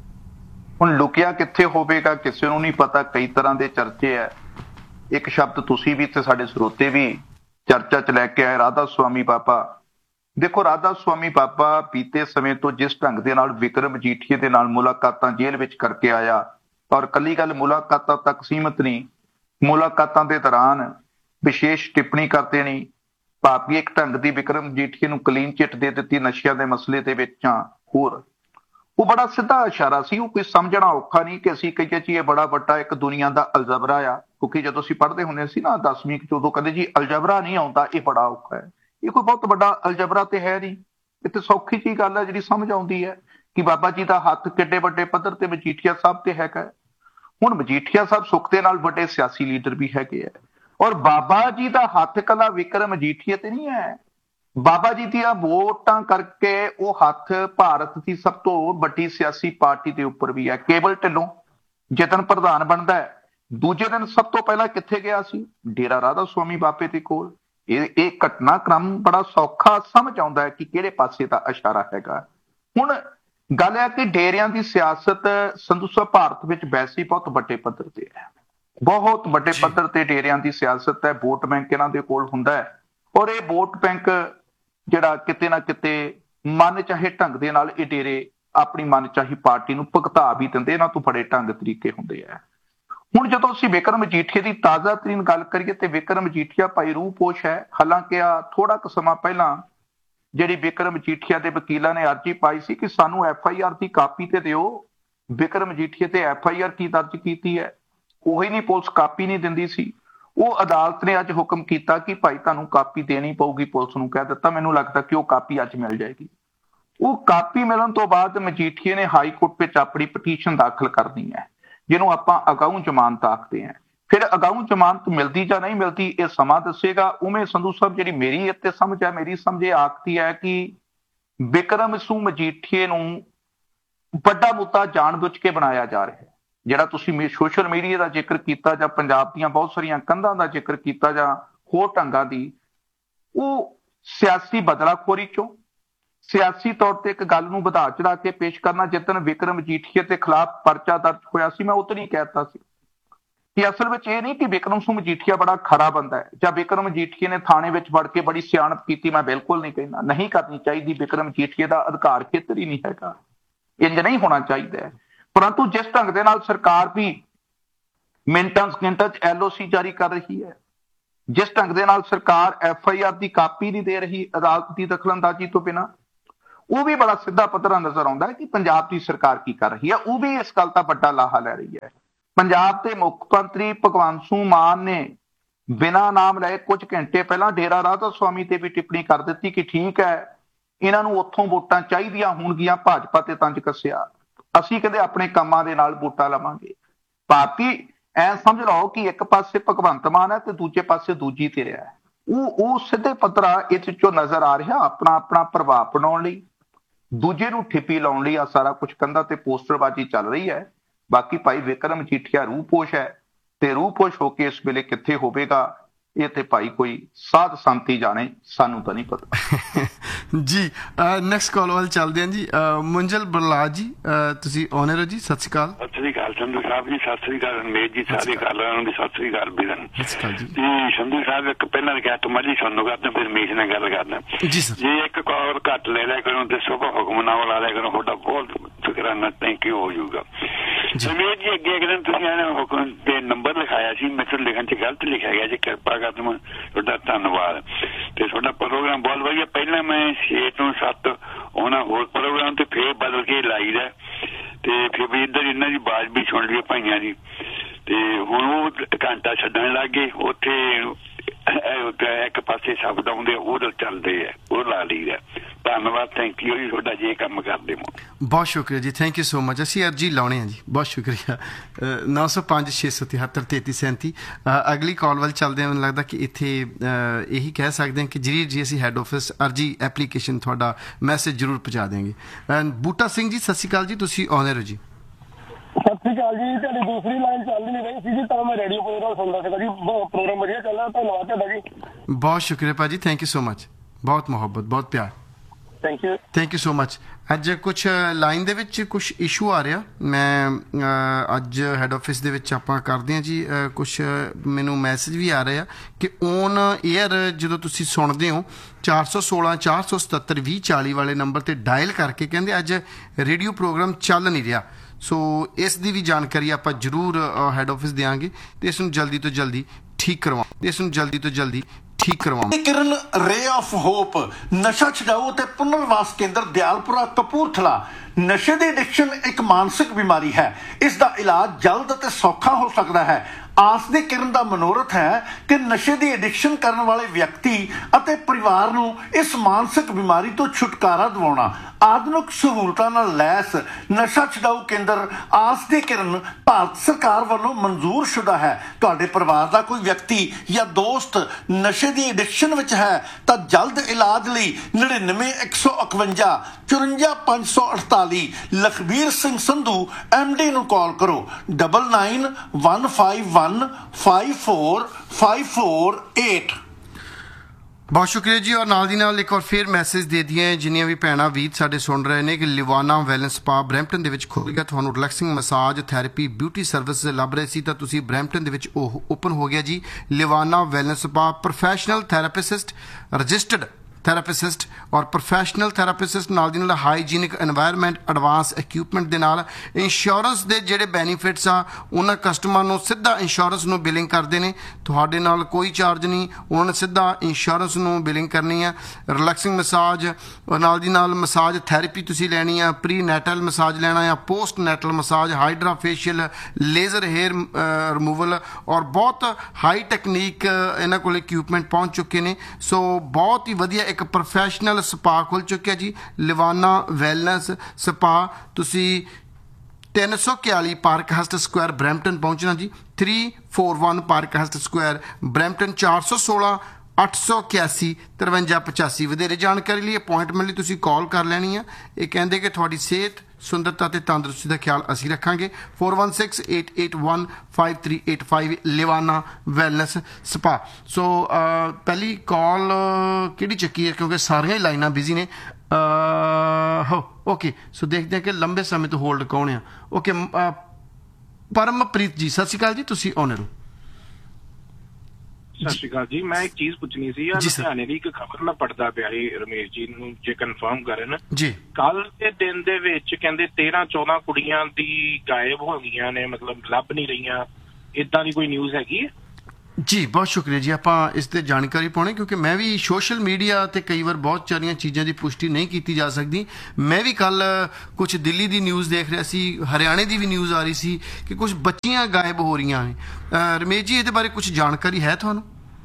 S2: ਹੁਣ ਲੁਕਿਆ ਕਿੱਥੇ ਹੋਵੇਗਾ ਕਿਸੇ ਨੂੰ ਨਹੀਂ ਪਤਾ। ਕਈ ਤਰ੍ਹਾਂ ਦੇ ਚਰਚੇ ਹੈ। ਇੱਕ ਸ਼ਬਦ ਤੁਸੀਂ ਵੀ ਤੇ ਸਾਡੇ ਸਰੋਤੇ ਵੀ ਚਰਚਾ 'ਚ ਲੈ ਕੇ ਆਏ, ਰਾਧਾ ਸਵਾਮੀ ਬਾਬਾ। ਦੇਖੋ, ਰਾਧਾ ਸਵਾਮੀ ਬਾਬਾ ਬੀਤੇ ਸਮੇਂ ਤੋਂ ਜਿਸ ਢੰਗ ਦੇ ਨਾਲ ਵਿਕਰਮ ਮਜੀਠੀਏ ਦੇ ਨਾਲ ਮੁਲਾਕਾਤਾਂ ਜੇਲ੍ਹ ਵਿੱਚ ਕਰਕੇ ਆਇਆ, ਔਰ ਕੱਲੀ ਗੱਲ ਮੁਲਾਕਾਤਾਂ ਤੱਕ ਸੀਮਤ ਨਹੀਂ, ਮੁਲਾਕਾਤਾਂ ਦੇ ਦੌਰਾਨ ਵਿਸ਼ੇਸ਼ ਟਿੱਪਣੀ ਕਰਦੇ ਨਹੀਂ, ਭਾਵੇਂ ਇੱਕ ਢੰਗ ਦੀ ਵਿਕਰਮ ਮਜੀਠੀਏ ਨੂੰ ਕਲੀਨ ਚਿੱਟ ਦੇ ਦਿੱਤੀ ਨਸ਼ਿਆਂ ਦੇ ਮਸਲੇ ਦੇ ਵਿੱਚ ਜਾਂ ਹੋਰ। ਉਹ ਬੜਾ ਸਿੱਧਾ ਇਸ਼ਾਰਾ ਸੀ। ਉਹ ਕੋਈ ਸਮਝਣਾ ਔਖਾ ਨਹੀਂ ਕਿ ਅਸੀਂ ਕਹੀਏ ਜੀ ਇਹ ਬੜਾ ਵੱਡਾ ਇੱਕ ਦੁਨੀਆ ਦਾ ਅਲਜਬਰਾ ਆ, ਕਿਉਂਕਿ ਜਦੋਂ ਅਸੀਂ ਪੜ੍ਹਦੇ ਹੁੰਦੇ ਸੀ ਨਾ 10ਵੀਂ 'ਚ, ਉਦੋਂ ਕਹਿੰਦੇ ਜੀ ਅਲਜਬਰਾ ਨਹੀਂ ਆਉਂਦਾ, ਇਹ ਬੜਾ ਔਖਾ ਹੈ। ਇਹ ਕੋਈ ਬਹੁਤ ਵੱਡਾ ਅਲਜਬਰਾ ਤੇ ਹੈ ਨਹੀਂ, ਇਹ ਤੇ ਸੌਖੀ ਜਿਹੀ ਗੱਲ ਹੈ ਜਿਹੜੀ ਸਮਝ ਆਉਂਦੀ ਹੈ ਕਿ ਬਾਬਾ ਜੀ ਦਾ ਹੱਥ ਕਿੱਡੇ ਵੱਡੇ ਪੱਧਰ ਤੇ ਮਜੀਠੀਆ ਸਾਹਿਬ ਤੇ ਹੈਗਾ। ਹੁਣ ਮਜੀਠੀਆ ਸਾਹਿਬ ਸੁੱਖ ਦੇ ਨਾਲ ਵੱਡੇ ਸਿਆਸੀ ਲੀਡਰ ਵੀ ਹੈਗੇ ਆ, ਔਰ ਬਾਬਾ ਜੀ ਦਾ ਹੱਥ ਕੱਲਾ ਵਿਕਰਮ ਮਜੀਠੀਆ ਤੇ ਨਹੀਂ ਹੈ। ਬਾਬਾ ਜੀ ਦੀਆਂ ਵੋਟਾਂ ਕਰਕੇ ਉਹ ਹੱਥ ਭਾਰਤ ਦੀ ਸਭ ਤੋਂ ਵੱਡੀ ਸਿਆਸੀ ਪਾਰਟੀ ਦੇ ਉੱਪਰ ਵੀ ਹੈ। ਕੇਵਲ ਢਿੱਲੋਂ ਜਿੱਦਣ ਪ੍ਰਧਾਨ ਬਣਦਾ ਹੈ, ਦੂਜੇ ਦਿਨ ਸਭ ਤੋਂ ਪਹਿਲਾਂ ਕਿੱਥੇ ਗਿਆ ਸੀ? ਡੇਰਾ ਰਾਧਾ ਸਵਾਮੀ ਬਾਬੇ ਦੇ ਕੋਲ। ਇਹ ਘਟਨਾਕ੍ਰਮ ਬੜਾ ਸੌਖਾ ਸਮਝ ਆਉਂਦਾ ਹੈ ਕਿ ਕਿਹੜੇ ਪਾਸੇ ਦਾ ਇਸ਼ਾਰਾ ਹੈਗਾ। ਹੁਣ ਗੱਲ ਹੈ ਕਿ ਡੇਰਿਆਂ ਦੀ ਸਿਆਸਤ ਸੰਧੂ ਸਾਹਿਬ ਭਾਰਤ ਵਿੱਚ ਵੈਸੇ ਹੀ ਬਹੁਤ ਵੱਡੇ ਪੱਧਰ ਤੇ ਹੈ, ਬਹੁਤ ਵੱਡੇ ਪੱਧਰ ਤੇ ਡੇਰਿਆਂ ਦੀ ਸਿਆਸਤ ਹੈ। ਵੋਟ ਬੈਂਕ ਇਹਨਾਂ ਦੇ ਕੋਲ ਹੁੰਦਾ ਹੈ, ਔਰ ਇਹ ਵੋਟ ਬੈਂਕ ਜਿਹੜਾ ਕਿਤੇ ਨਾ ਕਿਤੇ ਮਨ ਚਾਹੇ ਢੰਗ ਦੇ ਨਾਲ ਇਹ ਡੇਰੇ ਆਪਣੀ ਮਨ ਚਾਹੀ ਪਾਰਟੀ ਨੂੰ ਭੁਗਤਾ ਵੀ ਦਿੰਦੇ। ਇਹਨਾਂ ਤੋਂ ਬੜੇ ਢੰਗ ਤਰੀਕੇ ਹੁੰਦੇ ਆ। ਹੁਣ ਜਦੋਂ ਅਸੀਂ ਵਿਕਰਮ ਮਜੀਠੀਆ ਦੀ ਤਾਜ਼ਾ ਤਰੀਨ ਗੱਲ ਕਰੀਏ ਤੇ ਵਿਕਰਮ ਮਜੀਠੀਆ ਭਾਈ ਰੂਪੋਸ਼ ਹੈ। ਹਾਲਾਂਕਿ ਆ ਥੋੜਾ ਕੁ ਸਮਾਂ ਪਹਿਲਾਂ ਜਿਹੜੀ ਵਿਕਰਮ ਮਜੀਠੀਆ ਦੇ ਵਕੀਲਾਂ ਨੇ ਅਰਜ਼ੀ ਪਾਈ ਸੀ ਕਿ ਸਾਨੂੰ FIR ਦੀ ਕਾਪੀ ਤੇ ਦਿਓ। ਵਿਕਰਮ ਮਜੀਠੀਆ ਤੇ FIR ਕੀ ਦਰਜ ਕੀਤੀ ਹੈ, ਉਹੀ ਨਹੀਂ, ਪੁਲਿਸ ਕਾਪੀ ਨਹੀਂ ਦਿੰਦੀ ਸੀ। ਉਹ ਅਦਾਲਤ ਨੇ ਅੱਜ ਹੁਕਮ ਕੀਤਾ ਕਿ ਭਾਈ ਤੁਹਾਨੂੰ ਕਾਪੀ ਦੇਣੀ ਪਊਗੀ। ਪੁਲਿਸ ਨੂੰ ਕਹਿ ਦਿੱਤਾ, ਮੈਨੂੰ ਲੱਗਦਾ ਕਿ ਉਹ ਕਾਪੀ ਅੱਜ ਮਿਲ ਜਾਏਗੀ। ਉਹ ਕਾਪੀ ਮਿਲਣ ਤੋਂ ਬਾਅਦ ਮਜੀਠੀਆ ਨੇ ਹਾਈ ਕੋਰਟ ਵਿੱਚ ਆਪਣੀ ਪਟੀਸ਼ਨ ਦਾਖਲ ਕਰਨੀ ਹੈ, ਜਿਹਨੂੰ ਆਪਾਂ ਅਗਾਊਂ ਜ਼ਮਾਨਤ ਆਖਦੇ ਹਾਂ। ਫਿਰ ਅਗਾਊਂ ਜ਼ਮਾਨਤ ਮਿਲਦੀ ਜਾਂ ਨਹੀਂ ਮਿਲਦੀ ਇਹ ਸਮਾਂ ਦੱਸੇਗਾ। ਉਵੇਂ ਸੰਧੂ ਸਾਹਿਬ ਜਿਹੜੀ ਮੇਰੀ ਇੱਥੇ ਸਮਝ ਹੈ, ਮੇਰੀ ਸਮਝ ਇਹ ਆਖਦੀ ਹੈ ਕਿ ਵਿਕਰਮ ਸਿੰਘ ਮਜੀਠੀਏ ਨੂੰ ਵੱਡਾ ਮੁੱਦਾ ਜਾਣਬੁੱਝ ਕੇ ਬਣਾਇਆ ਜਾ ਰਿਹਾ ਹੈ। ਜਿਹੜਾ ਤੁਸੀਂ ਸੋਸ਼ਲ ਮੀਡੀਆ ਦਾ ਜ਼ਿਕਰ ਕੀਤਾ ਜਾਂ ਪੰਜਾਬ ਦੀਆਂ ਬਹੁਤ ਸਾਰੀਆਂ ਕੰਧਾਂ ਦਾ ਜ਼ਿਕਰ ਕੀਤਾ ਜਾਂ ਹੋਰ ਢੰਗਾਂ ਦੀ, ਉਹ ਸਿਆਸੀ ਬਦਲਾਖੋਰੀ ਚੋਂ ਸਿਆਸੀ ਤੌਰ ਤੇ ਇੱਕ ਗੱਲ ਨੂੰ ਵਧਾ ਚੜਾ ਕੇ ਪੇਸ਼ ਕਰਨਾ। ਜਿੱਦਣ ਵਿਕਰਮ ਮਜੀਠੀਏ ਦੇ ਖਿਲਾਫ ਪਰਚਾ ਦਰਜ ਹੋਇਆ ਸੀ, ਮੈਂ ਉਦੋਂ ਹੀ ਕਹਿਤਾ ਸੀ ਕਿ ਅਸਲ ਵਿੱਚ ਇਹ ਨਹੀਂ ਕਿ ਵਿਕਰਮ ਸਿੰਘ ਮਜੀਠੀਆ ਬੜਾ ਖਰਾ ਬੰਦਾ ਹੈ ਜਾਂ ਵਿਕਰਮ ਮਜੀਠੀਏ ਨੇ ਥਾਣੇ ਵਿੱਚ ਵੜ ਕੇ ਬੜੀ ਸਿਆਣਪ ਕੀਤੀ। ਮੈਂ ਬਿਲਕੁਲ ਨਹੀਂ ਕਹਿੰਦਾ, ਨਹੀਂ ਕਰਨੀ ਚਾਹੀਦੀ। ਵਿਕਰਮ ਮਜੀਠੀਏ ਦਾ ਅਧਿਕਾਰ ਖੇਤਰ ਹੀ ਨਹੀਂ ਹੈਗਾ, ਇੰਜ ਨਹੀਂ ਹੋਣਾ ਚਾਹੀਦਾ ਹੈ। ਪਰੰਤੂ ਜਿਸ ਢੰਗ ਦੇ ਨਾਲ ਸਰਕਾਰ ਵੀ ਮਿੰਟਾਂ ਸਕਿੰਟਾਂ 'ਚ LOC ਜਾਰੀ ਕਰ ਰਹੀ ਹੈ, ਜਿਸ ਢੰਗ ਦੇ ਨਾਲ ਸਰਕਾਰ FIR ਦੀ ਕਾਪੀ ਨਹੀਂ ਦੇ ਰਹੀ ਅਦਾਲਤ ਦੀ ਦਖਲਅੰਦਾਜ਼ੀ ਤੋਂ ਬਿਨਾਂ, ਉਹ ਵੀ ਬੜਾ ਸਿੱਧਾ ਪੱਧਰਾ ਨਜ਼ਰ ਆਉਂਦਾ ਹੈ ਕਿ ਪੰਜਾਬ ਦੀ ਸਰਕਾਰ ਕੀ ਕਰ ਰਹੀ ਹੈ। ਉਹ ਵੀ ਇਸ ਗੱਲ ਦਾ ਵੱਡਾ ਲਾਹਾ ਲੈ ਰਹੀ ਹੈ। ਪੰਜਾਬ ਦੇ ਮੁੱਖ ਮੰਤਰੀ ਭਗਵੰਤ ਸਿੰਘ ਮਾਨ ਨੇ ਬਿਨਾਂ ਨਾਮ ਲਏ ਕੁਝ ਘੰਟੇ ਪਹਿਲਾਂ ਡੇਰਾ ਰਾਧਾ ਸੁਆਮੀ ਤੇ ਵੀ ਟਿੱਪਣੀ ਕਰ ਦਿੱਤੀ ਕਿ ਠੀਕ ਹੈ, ਇਹਨਾਂ ਨੂੰ ਉੱਥੋਂ ਵੋਟਾਂ ਚਾਹੀਦੀਆਂ ਹੋਣਗੀਆਂ, ਭਾਜਪਾ ਤੇ ਤੰਜ ਕੱਸਿਆ, ਅਸੀਂ ਕਹਿੰਦੇ ਆਪਣੇ ਕੰਮਾਂ ਦੇ ਨਾਲ ਵੋਟਾਂ ਲਵਾਂਗੇ। ਭਾਰਤੀ ਐ ਸਮਝ ਲਓ ਕਿ ਇੱਕ ਪਾਸੇ ਭਗਵੰਤ ਮਾਨ ਹੈ ਤੇ ਦੂਜੇ ਪਾਸੇ ਦੂਜੀ ਧਿਰ ਹੈ। ਉਹ ਸਿੱਧੇ ਪੱਧਰਾ ਇਸ ਚੋਂ ਨਜ਼ਰ ਆ ਰਿਹਾ, ਆਪਣਾ ਪ੍ਰਭਾਵ ਬਣਾਉਣ ਲਈ, ਦੂਜੇ ਨੂੰ ਠਿੱਪੀ ਲਾਉਣ ਲਈ ਆ ਸਾਰਾ ਕੁਝ ਕੰਧਾਂ ਤੇ ਪੋਸਟਰਬਾਜ਼ੀ ਚੱਲ ਰਹੀ ਹੈ। ਬਾਕੀ ਭਾਈ ਵਿਕਰਮ ਮਜੀਠੀਆ ਰੂਪੋਸ਼ ਹੈ ਤੇ ਰੂਪੋਸ਼ ਹੋ ਕੇ ਇਸ ਵੇਲੇ ਕਿੱਥੇ ਹੋਵੇਗਾ ਇਹ ਤੇ ਭਾਈ ਕੋਈ ਸਾਧ ਸੰਤੀ ਜਾਣੇ, ਸਾਨੂੰ ਤਾਂ ਨਹੀਂ ਪਤਾ
S1: ਜੀ। ਨੈਕਸਟ ਕਾਲ ਵੱਲ ਚੱਲਦੇ ਹਾਂ ਜੀ। ਮੁੰਜਲ ਬਰਲਾਜ ਜੀ, ਤੁਸੀਂ ਓਨਰ ਹੋ ਜੀ, ਸਤਿ ਸ਼੍ਰੀ ਅਕਾਲ।
S8: ਸਤਿ ਸ੍ਰੀ ਅਕਾਲ ਸੰਧੂ ਸਾਹਿਬ ਜੀ, ਸਤਿ ਸ੍ਰੀ ਅਕਾਲ ਰਣਜੀਤ ਜੀ, ਸਾਰੇ ਕਾਲਰਾਂ ਨੂੰ ਵੀ ਸਤਿ ਸ੍ਰੀ ਅਕਾਲ ਵੀਰਨ ਜੀ। ਸੰਧੂ ਸਾਹਿਬ ਇੱਕ ਪਹਿਲਾਂ ਕਿਹਾ ਤੁਮਾਰੀ ਸਾਨੂੰ ਕਰਦਾ, ਫਿਰ ਰਮੇਸ਼ ਨਾਲ ਗੱਲ ਕਰਦਾ
S1: ਜੀ ਸਰ।
S8: ਜੇ ਇੱਕ ਕਾਲ ਘੱਟ ਲੈ ਲਿਆ ਕਰੋ ਤੇ ਸੁਬਹ ਹੁਕਮ ਨਾਲ ਲਾ ਲਿਆ ਕਰੋ, ਤੁਹਾਡਾ ਬਹੁਤ ਸ਼ੁਕਰਾਨਾ, ਥੈਂਕ ਯੂ ਹੋ ਜਾਊਗਾ। ਰਮੇਸ਼ ਜੀ ਅੱਗੇ ਇੱਕ ਦਿਨ ਤੁਸੀਂ ਹੁਕਮ ਤੇ ਨੰਬਰ ਲਿਖਾਇਆ ਸੀ, ਮੇਰੇ ਤੋਂ ਲਿਖਣ 'ਚ ਗਲਤ ਲਿਖਿਆ ਗਿਆ ਜੀ, ਕਿਰਪਾ ਕਰ ਦੇਵਾਂ, ਤੁਹਾਡਾ ਧੰਨਵਾਦ। ਤੇ ਤੁਹਾਡਾ ਪ੍ਰੋਗਰਾਮ ਬਹੁਤ ਵਧੀਆ। ਪਹਿਲਾਂ ਮੈਂ 6 ਤੋਂ 7 ਉਹਨਾਂ ਹੋਰ ਪ੍ਰੋਗਰਾਮ ਤੇ ਫੇਰ ਬਦਲ ਕੇ ਲਾਈਦਾ ਤੇ ਫਿਰ ਵੀ ਇੱਧਰ ਇਹਨਾਂ ਦੀ ਆਵਾਜ਼ ਵੀ ਸੁਣ ਲਈ ਭਾਈਆਂ ਦੀ, ਤੇ ਹੁਣ ਉਹ ਘੰਟਾ ਛੱਡਣ ਲੱਗ ਗਏ। ਉੱਥੇ ਇੱਕ ਪਾਸੇ ਸ਼ਬਦ ਆਉਂਦੇ ਉਹ ਚੱਲਦੇ ਆ, ਉਹ ਲਾ ਲਈਦਾ। ਧੰਨਵਾਦ, ਥੈਂਕ ਯੂ ਜੀ ਤੁਹਾਡਾ ਜੇ ਕੰਮ ਕਰਦੇ ਹੋ।
S1: ਬਹੁਤ ਸ਼ੁਕਰੀਆ ਜੀ, ਥੈਂਕ ਯੂ ਸੋ ਮਚ। ਅਸੀਂ ਅਰਜੀ ਲਾਉਣੇ ਆ ਜੀ, ਬਹੁਤ ਸ਼ੁਕਰੀਆ। 905 673 3337। ਅਗਲੀ ਕਾਲ ਵੱਲ ਚੱਲਦੇ ਹਾਂ। ਮੈਨੂੰ ਲੱਗਦਾ ਕਿ ਇੱਥੇ ਇਹੀ ਕਹਿ ਸਕਦੇ ਹਾਂ ਕਿ ਜੀ ਅਸੀਂ ਹੈੱਡ ਆਫਿਸ ਅਰਜੀ ਐਪਲੀਕੇਸ਼ਨ ਤੁਹਾਡਾ ਮੈਸੇਜ ਜ਼ਰੂਰ ਪਹੁੰਚਾ ਦੇਵਾਂਗੇ। ਬੂਟਾ ਸਿੰਘ ਜੀ, ਸਤਿ ਸ਼੍ਰੀ ਅਕਾਲ ਜੀ, ਤੁਸੀਂ ਓਨਰ ਹੋ ਜੀ।
S9: ਸਤਿ ਸ਼੍ਰੀ ਅਕਾਲ ਜੀ। ਤੁਹਾਡੀ ਦੂਸਰੀ ਲਾਈਨ ਚੱਲ ਨਹੀਂ ਰਹੀ ਸੀ ਜੀ, ਤਾਂ ਮੈਂ ਰੇਡੀਓ ਪ੍ਰੋਗਰਾਮ ਸੁਣਦਾ ਸੀਗਾ ਜੀ। ਪ੍ਰੋਗਰਾਮ ਵਧੀਆ ਚੱਲ ਰਿਹਾ, ਧੰਨਵਾਦ ਤੁਹਾਡਾ ਜੀ।
S1: ਬਹੁਤ ਸ਼ੁਕਰੀਆ ਭਾਜੀ, ਥੈਂਕ ਯੂ ਸੋ ਮਚ। ਬਹੁਤ ਮੁਹੱਬਤ, ਬਹੁਤ ਪਿਆਰ, ਥੈਂਕ ਯੂ ਸੋ ਮਚ। ਅੱਜ ਕੁਛ ਲਾਈਨ ਦੇ ਵਿੱਚ ਕੁਛ ਇਸ਼ੂ ਆ ਰਿਹਾ, ਮੈਂ ਅੱਜ ਹੈੱਡ ਆਫਿਸ ਦੇ ਵਿੱਚ ਆਪਾਂ ਕਰਦੇ ਹਾਂ ਜੀ। ਕੁਛ ਮੈਨੂੰ ਮੈਸੇਜ ਵੀ ਆ ਰਹੇ ਆ ਕਿ ਔਨ ਏਅਰ ਜਦੋਂ ਤੁਸੀਂ ਸੁਣਦੇ ਹੋ 416 477 2040 ਵਾਲੇ ਨੰਬਰ ਤੇ ਡਾਇਲ ਕਰਕੇ ਕਹਿੰਦੇ ਅੱਜ ਰੇਡੀਓ ਪ੍ਰੋਗਰਾਮ ਚੱਲ ਨਹੀਂ ਰਿਹਾ। ਸੋ ਇਸ ਦੀ ਵੀ ਜਾਣਕਾਰੀ ਆਪਾਂ ਜ਼ਰੂਰ ਹੈੱਡ ਆਫਿਸ ਦੇਵਾਂਗੇ ਤੇ ਇਸ ਨੂੰ ਜਲਦੀ ਤੋਂ ਜਲਦੀ ਠੀਕ ਕਰਵਾਵਾਂਗੇ।
S6: ਕਿਰਨ ਰੇ ਆਫ ਹੋਪ ਨਸ਼ਾ ਛਡਾਊ ਤੇ ਪੁਨਰਵਾਸ ਕੇਂਦਰ ਦਿਆਲਪੁਰਾ ਕਪੂਰਥਲਾ। ਨਸ਼ੇ ਦੀ ਐਡਿਕਸ਼ਨ ਇੱਕ ਮਾਨਸਿਕ ਬਿਮਾਰੀ ਹੈ, ਇਸ ਦਾ ਇਲਾਜ ਜਲਦ ਅਤੇ ਸੌਖਾ ਹੋ ਸਕਦਾ ਹੈ। ਆਸ ਦੀ ਕਿਰਨ ਦਾ ਮਨੋਰਥ ਹੈ ਕਿ ਨਸ਼ੇ ਦੀ ਐਡਿਕਸ਼ਨ ਕਰਨ ਵਾਲੇ ਵਿਅਕਤੀ ਅਤੇ ਪਰਿਵਾਰ ਨੂੰ ਇਸ ਮਾਨਸਿਕ ਬਿਮਾਰੀ ਤੋਂ ਛੁਟਕਾਰਾ ਦਿਵਾਉਣਾ। ਆਧੁਨਿਕ ਸਹੂਲਤਾਂ ਨਾਲ ਲੈਸ ਨਸ਼ਾ ਛਡਾਊ ਕੇਂਦਰ ਆਸ ਦੀ ਕਿਰਨ ਭਾਰਤ ਸਰਕਾਰ ਵੱਲੋਂ ਮਨਜ਼ੂਰ ਸ਼ੁਦਾ ਹੈ। ਤੁਹਾਡੇ ਪਰਿਵਾਰ ਦਾ ਕੋਈ ਵਿਅਕਤੀ ਜਾਂ ਦੋਸਤ ਨਸ਼ੇ ਦੀ ਐਡਿਕਸ਼ਨ ਵਿੱਚ ਹੈ ਤਾਂ ਜਲਦ ਇਲਾਜ ਲਈ 99 151 54 548 ਲਖਬੀਰ ਸਿੰਘ ਸੰਧੂ MD ਨੂੰ ਕਾਲ ਕਰੋ। 99 151 54 548।
S1: ਬਹੁਤ ਸ਼ੁਕਰੀਆ ਜੀ। ਔਰ ਨਾਲ ਦੀ ਨਾਲ ਇੱਕ ਵਾਰ ਫਿਰ ਮੈਸੇਜ ਦੇ ਦਈਏ ਜਿੰਨੀਆਂ ਵੀ ਭੈਣਾਂ ਵੀਰ ਸਾਡੇ ਸੁਣ ਰਹੇ ਨੇ ਕਿ ਲਿਵਾਨਾ ਵੈਲਨੈਸ ਸਪਾ ਬਰੈਂਪਟਨ ਦੇ ਵਿੱਚ ਖੁੱਲ੍ਹ ਗਿਆ। ਤੁਹਾਨੂੰ relaxing massage, therapy, beauty service ਲੱਭ ਰਹੇ ਸੀ ਤਾਂ ਤੁਸੀਂ ਬਰੈਂਪਟਨ ਦੇ ਵਿੱਚ ਉਹ ਓਪਨ ਹੋ ਗਿਆ ਜੀ। ਲਿਵਾਨਾ wellness spa professional therapist, registered therapist ਔਰ ਪ੍ਰੋਫੈਸ਼ਨਲ ਥੈਰੇਪਿਸਟ, ਨਾਲ ਦੀ ਨਾਲ ਹਾਈਜੀਨਿਕ ਐਨਵਾਇਰਨਮੈਂਟ, ਐਡਵਾਂਸ ਇਕੁਇਪਮੈਂਟ ਦੇ ਨਾਲ ਇੰਸ਼ੋਰੈਂਸ ਦੇ ਜਿਹੜੇ ਬੈਨੀਫਿਟਸ ਆ ਉਹਨਾਂ ਕਸਟਮਰ ਨੂੰ ਸਿੱਧਾ ਇੰਸ਼ੋਰੈਂਸ ਨੂੰ ਬਿਲਿੰਗ ਕਰਦੇ ਨੇ। ਤੁਹਾਡੇ ਨਾਲ ਕੋਈ ਚਾਰਜ ਨਹੀਂ, ਉਹਨਾਂ ਨੇ ਸਿੱਧਾ ਇੰਸ਼ੋਰੈਂਸ ਨੂੰ ਬਿਲਿੰਗ ਕਰਨੀ ਆ। ਰਿਲੈਕਸਿੰਗ ਮਸਾਜ ਔਰ ਨਾਲ ਦੀ ਨਾਲ ਮਸਾਜ ਥੈਰੇਪੀ ਤੁਸੀਂ ਲੈਣੀ ਆ, ਪ੍ਰੀ ਨੈਟਲ ਮਸਾਜ ਲੈਣਾ ਆ, post ਨੈਟਲ massage, hydra facial, laser hair removal ਔਰ ਬਹੁਤ ਹਾਈ ਟੈਕਨੀਕ ਇਹਨਾਂ ਕੋਲ ਇਕੁਇਪਮੈਂਟ ਪਹੁੰਚ ਚੁੱਕੇ ਨੇ। ਸੋ ਬਹੁਤ ਹੀ ਵਧੀਆ ਇੱਕ ਪ੍ਰੋਫੈਸ਼ਨਲ ਸਪਾ ਖੁੱਲ ਚੁੱਕਿਆ ਜੀ, ਲਿਵਾਨਾ ਵੈਲਨੈਸ ਸਪਾ। ਤੁਸੀਂ 341 ਪਾਰਕ ਹਸਟ ਸਕੁਆਇਰ ਬਰੈਂਪਟਨ ਪਹੁੰਚਣਾ ਜੀ। 341 ਪਾਰਕ ਹਸਟ ਸਕੁਆਇਰ ਬਰੈਂਪਟਨ। 416 881 5385। ਵਧੇਰੇ ਜਾਣਕਾਰੀ ਲਈ ਅਪੁਆਇੰਟਮੈਂਟ ਲਈ ਤੁਸੀਂ ਕਾਲ ਕਰ ਲੈਣੀ ਆ। ਇਹ ਕਹਿੰਦੇ ਕਿ ਤੁਹਾਡੀ ਸਿਹਤ, ਸੁੰਦਰਤਾ ਤੇ ਤੰਦਰੁਸਤੀ ਦਾ ਖਿਆਲ ਅਸੀਂ ਰੱਖਾਂਗੇ। 416 881 5385 ਲਿਵਾਨਾ ਵੈਲਨੈਸ ਸਪਾ। ਸੋ ਪਹਿਲੀ ਕਾਲ ਕਿਹੜੀ ਚੱਕੀ ਹੈ ਕਿਉਂਕਿ ਸਾਰੀਆਂ ਹੀ ਲਾਈਨਾਂ ਬਿਜ਼ੀ ਨੇ। ਓਕੇ, ਸੋ ਦੇਖਦੇ ਹਾਂ ਕਿ ਲੰਬੇ ਸਮੇਂ ਤੋਂ ਹੋਲਡ ਕੌਣ ਆ। ਓਕੇ, ਪਰਮਪ੍ਰੀਤ ਜੀ, ਸਤਿ ਸ਼੍ਰੀ ਅਕਾਲ ਜੀ, ਤੁਸੀਂ ਓਨਰ ਹੋ।
S10: ਸਤਿ ਸ਼੍ਰੀ ਅਕਾਲ ਜੀ। ਮੈਂ ਇੱਕ ਚੀਜ਼ ਪੁੱਛਣੀ ਸੀ। ਲੁਧਿਆਣੇ ਦੀ ਇੱਕ ਖਬਰ ਮੈਂ ਪੜ੍ਹਦਾ ਪਿਆ ਸੀ, ਰਮੇਸ਼ ਜੀ ਨੂੰ ਜੇ ਕਨਫਰਮ ਕਰਨ ਜੀ। ਕੱਲ ਦੇ ਦਿਨ ਦੇ ਵਿੱਚ ਕਹਿੰਦੇ 13-14 ਕੁੜੀਆਂ ਦੀ ਗਾਇਬ ਹੋ ਗਈਆਂ ਨੇ, ਮਤਲਬ ਲੱਭ ਨਹੀਂ ਰਹੀਆਂ, ਏਦਾਂ ਦੀ ਕੋਈ ਨਿਊਜ਼ ਹੈਗੀ ਹੈ?
S1: ਜੀ ਬਹੁਤ ਸ਼ੁਕਰੀਆ ਜੀ। ਆਪਾਂ ਇਸ ਤੇ ਜਾਣਕਾਰੀ ਪਾਉਣੀ ਕਿਉਂਕਿ ਮੈਂ ਵੀ ਸੋਸ਼ਲ ਮੀਡੀਆ ਤੇ ਕਈ ਵਾਰ ਬਹੁਤ ਸਾਰੀਆਂ ਚੀਜ਼ਾਂ ਦੀ ਪੁਸ਼ਟੀ ਨਹੀਂ ਕੀਤੀ ਜਾ ਸਕਦੀ। ਮੈਂ ਵੀ ਕੱਲ ਕੁਝ ਦਿੱਲੀ ਦੀ ਨਿਊਜ਼ ਦੇਖ ਰਿਹਾ ਸੀ, ਹਰਿਆਣੇ ਦੀ ਵੀ ਨਿਊਜ਼ ਆ ਰਹੀ ਸੀ ਕਿ ਕੁਝ ਬੱਚੀਆਂ ਗਾਇਬ ਹੋ ਰਹੀਆਂ ਨੇ। ਰਮੇਸ਼ ਜੀ, ਇਹਦੇ ਬਾਰੇ ਕੁਝ ਜਾਣਕਾਰੀ ਹੈ ਤੁਹਾਨੂੰ?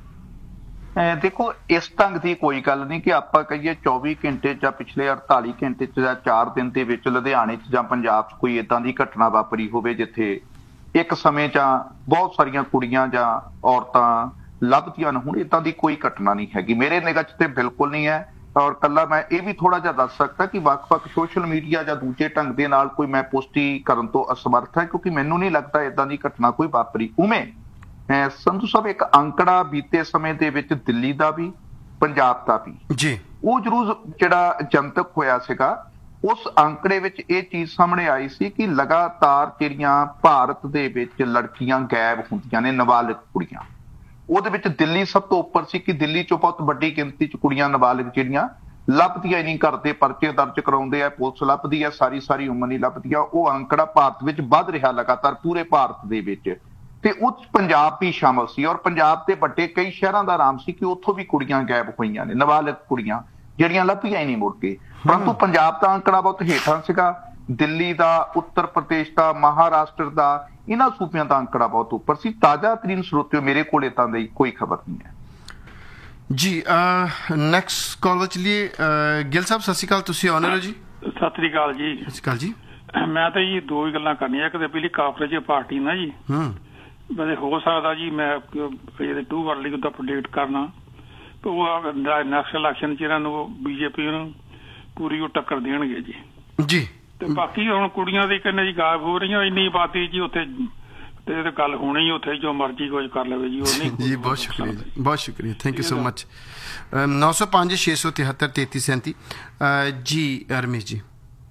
S2: ਦੇਖੋ, ਇਸ ਢੰਗ ਦੀ ਕੋਈ ਗੱਲ ਨਹੀਂ ਕਿ ਆਪਾਂ ਕਹੀਏ 24 ਘੰਟੇ ਜਾਂ ਪਿਛਲੇ 48 ਘੰਟੇ ਚ ਜਾਂ 4 ਦਿਨ ਦੇ ਵਿੱਚ ਲੁਧਿਆਣੇ ਚ ਜਾਂ ਪੰਜਾਬ ਚ ਕੋਈ ਏਦਾਂ ਦੀ ਘਟਨਾ ਵਾਪਰੀ ਹੋਵੇ ਜਿੱਥੇ ਇੱਕ ਸਮੇਂ ਚ ਬਹੁਤ ਸਾਰੀਆਂ ਕੁੜੀਆਂ ਜਾਂ ਔਰਤਾਂ ਲੱਭਦੀਆਂ ਨੇ। ਹੁਣ ਏਦਾਂ ਦੀ ਕੋਈ ਘਟਨਾ ਨਹੀਂ ਹੈਗੀ ਮੇਰੇ ਨਿਗਾਹ ਚ, ਤੇ ਬਿਲਕੁਲ ਨਹੀਂ ਹੈ। ਔਰ ਕੱਲਾ ਮੈਂ ਇਹ ਵੀ ਥੋੜਾ ਜਿਹਾ ਦੱਸ ਸਕਦਾ ਕਿ ਵੱਖ-ਵੱਖ ਸੋਸ਼ਲ ਮੀਡੀਆ ਜਾਂ ਦੂਜੇ ਢੰਗ ਦੇ ਨਾਲ ਕੋਈ ਮੈਂ ਪੁਸ਼ਟੀ ਕਰਨ ਤੋਂ ਅਸਮਰਥ ਹੈ, ਕਿਉਂਕਿ ਮੈਨੂੰ ਨਹੀਂ ਲੱਗਦਾ ਏਦਾਂ ਦੀ ਘਟਨਾ ਕੋਈ ਵਾਪਰੀ। ਉਵੇਂ ਸੰਧੂ ਸਾਹਿਬ, ਇੱਕ ਅੰਕੜਾ ਬੀਤੇ ਸਮੇਂ ਦੇ ਵਿੱਚ ਦਿੱਲੀ ਦਾ ਵੀ ਪੰਜਾਬ ਦਾ ਵੀ
S1: ਜੀ, ਉਹ
S2: ਜ਼ਰੂਰ ਜਿਹੜਾ ਜਨਤਕ ਹੋਇਆ ਸੀਗਾ, ਉਸ ਅੰਕੜੇ ਵਿੱਚ ਇਹ ਚੀਜ਼ ਸਾਹਮਣੇ ਆਈ ਸੀ ਕਿ ਲਗਾਤਾਰ ਜਿਹੜੀਆਂ ਭਾਰਤ ਦੇ ਵਿੱਚ ਲੜਕੀਆਂ ਗਾਇਬ ਹੁੰਦੀਆਂ ਨੇ, ਨਾਬਾਲਗ ਕੁੜੀਆਂ, ਉਹਦੇ ਵਿੱਚ ਦਿੱਲੀ ਸਭ ਤੋਂ ਉੱਪਰ ਸੀ ਕਿ ਦਿੱਲੀ ਚੋਂ ਬਹੁਤ ਵੱਡੀ ਗਿਣਤੀ ਚ ਕੁੜੀਆਂ ਨਾਬਾਲਗ ਜਿਹੜੀਆਂ ਲੱਭਦੀਆਂ ਹੀ ਨਹੀਂ, ਕਰਦੇ ਪਰਚੇ ਦਰਜ ਕਰਾਉਂਦੇ ਆ, ਪੁਲਿਸ ਲੱਭਦੀ ਆ, ਸਾਰੀ ਉਮਰ ਨਹੀਂ ਲੱਭਦੀਆਂ। ਉਹ ਅੰਕੜਾ ਭਾਰਤ ਵਿੱਚ ਵੱਧ ਰਿਹਾ ਲਗਾਤਾਰ ਪੂਰੇ ਭਾਰਤ ਦੇ ਵਿੱਚ, ਤੇ ਉਹ ਪੰਜਾਬ ਵੀ ਸ਼ਾਮਲ ਸੀ। ਔਰ ਪੰਜਾਬ ਦੇ ਵੱਡੇ ਕਈ ਸ਼ਹਿਰਾਂ ਦਾ ਨਾਮ ਸੀ ਕਿ ਉੱਥੋਂ ਵੀ ਕੁੜੀਆਂ ਗਾਇਬ ਹੋਈਆਂ ਨੇ, ਨਾਬਾਲਗ ਕੁੜੀਆਂ ਜਿਹੜੀਆਂ ਲੱਭੀਆਂ ਹੀ ਨਹੀਂ ਮੁੜ ਕੇ। ਪਰੰਤੂ ਪੰਜਾਬ ਦਾ ਅੰਕੜਾ ਬਹੁਤ ਹੇਠਾਂ ਸੀਗਾ, ਦਿੱਲੀ ਦਾ, ਉੱਤਰ ਪ੍ਰਦੇਸ਼ ਦਾ, ਮਹਾਰਾਸ਼ਟਰ ਦਾ, ਇਹਨਾਂ ਸੂਬਿਆਂ ਦਾ ਅੰਕੜਾ ਬਹੁਤ ਉੱਪਰ ਸੀ। ਤਾਜ਼ਾ ਤਰੀਨ ਸਰੋਤਿਓ ਮੇਰੇ ਕੋਲ ਏਦਾਂ ਦੀ ਕੋਈ ਖਬਰ ਨਹੀਂ ਹੈ
S1: ਜੀ। ਨੈਕਸਟ ਕਾਲ ਚਲੀਏ। ਗਿੱਲ ਸਾਹਿਬ ਸਤਿ ਸ਼੍ਰੀ ਅਕਾਲ, ਤੁਸੀਂ ਆਨਰ ਹੋ ਜੀ।
S11: ਸਤਿ ਸ਼੍ਰੀ ਅਕਾਲ ਜੀ।
S1: ਸਤਿ ਸ਼੍ਰੀ ਅਕਾਲ ਜੀ।
S11: ਮੈਂ ਤਾਂ ਜੀ ਦੋ ਹੀ ਗੱਲਾਂ ਕਰਨੀਆਂ। ਇੱਕ ਤਾਂ ਪਹਿਲੀ ਕਾਂਗਰਸ ਪਾਰਟੀ ਨਾ ਜੀ, ਵੈਸੇ ਹੋ ਸਕਦਾ ਜੀ ਮੈਂ ਇਹਦੇ 2 ਵਾਰ ਉਹਦਾ ਅਪਡੇਟ ਕਰਨਾ, ਉਹ ਨੈਕਸਟ ਇਲੈਕਸ਼ਨ ਚ ਇਹਨਾਂ ਨੂੰ ਬੀਜੇਪੀ ਨੂੰ ਪੂਰੀ ਉਹ ਟੱਕਰ ਦੇਣਗੇ ਜੀ।
S1: ਜੀ,
S11: ਤੇ ਬਾਕੀ ਹੁਣ ਕੁੜੀਆਂ ਦੀ ਕਹਿੰਦੇ ਜੀ ਗਾਇਬ ਹੋ ਰਹੀਆਂ, ਇੰਨੀ ਬਾਤੀ ਜੀ ਉੱਥੇ ਤੇ ਗੱਲ ਹੋਣੀ, ਉੱਥੇ ਜੋ ਮਰਜ਼ੀ ਕੁਝ ਕਰ ਲਵੇ ਜੀ। ਉਹ ਨਹੀਂ
S1: ਜੀ, ਬਹੁਤ ਸ਼ੁਕਰੀਆ ਜੀ, ਬਹੁਤ ਸ਼ੁਕਰੀਆ, ਥੈਂਕ ਯੂ ਸੋ ਮਚ। 905 673 3337 ਜੀ। ਰਮੇਸ਼ ਜੀ,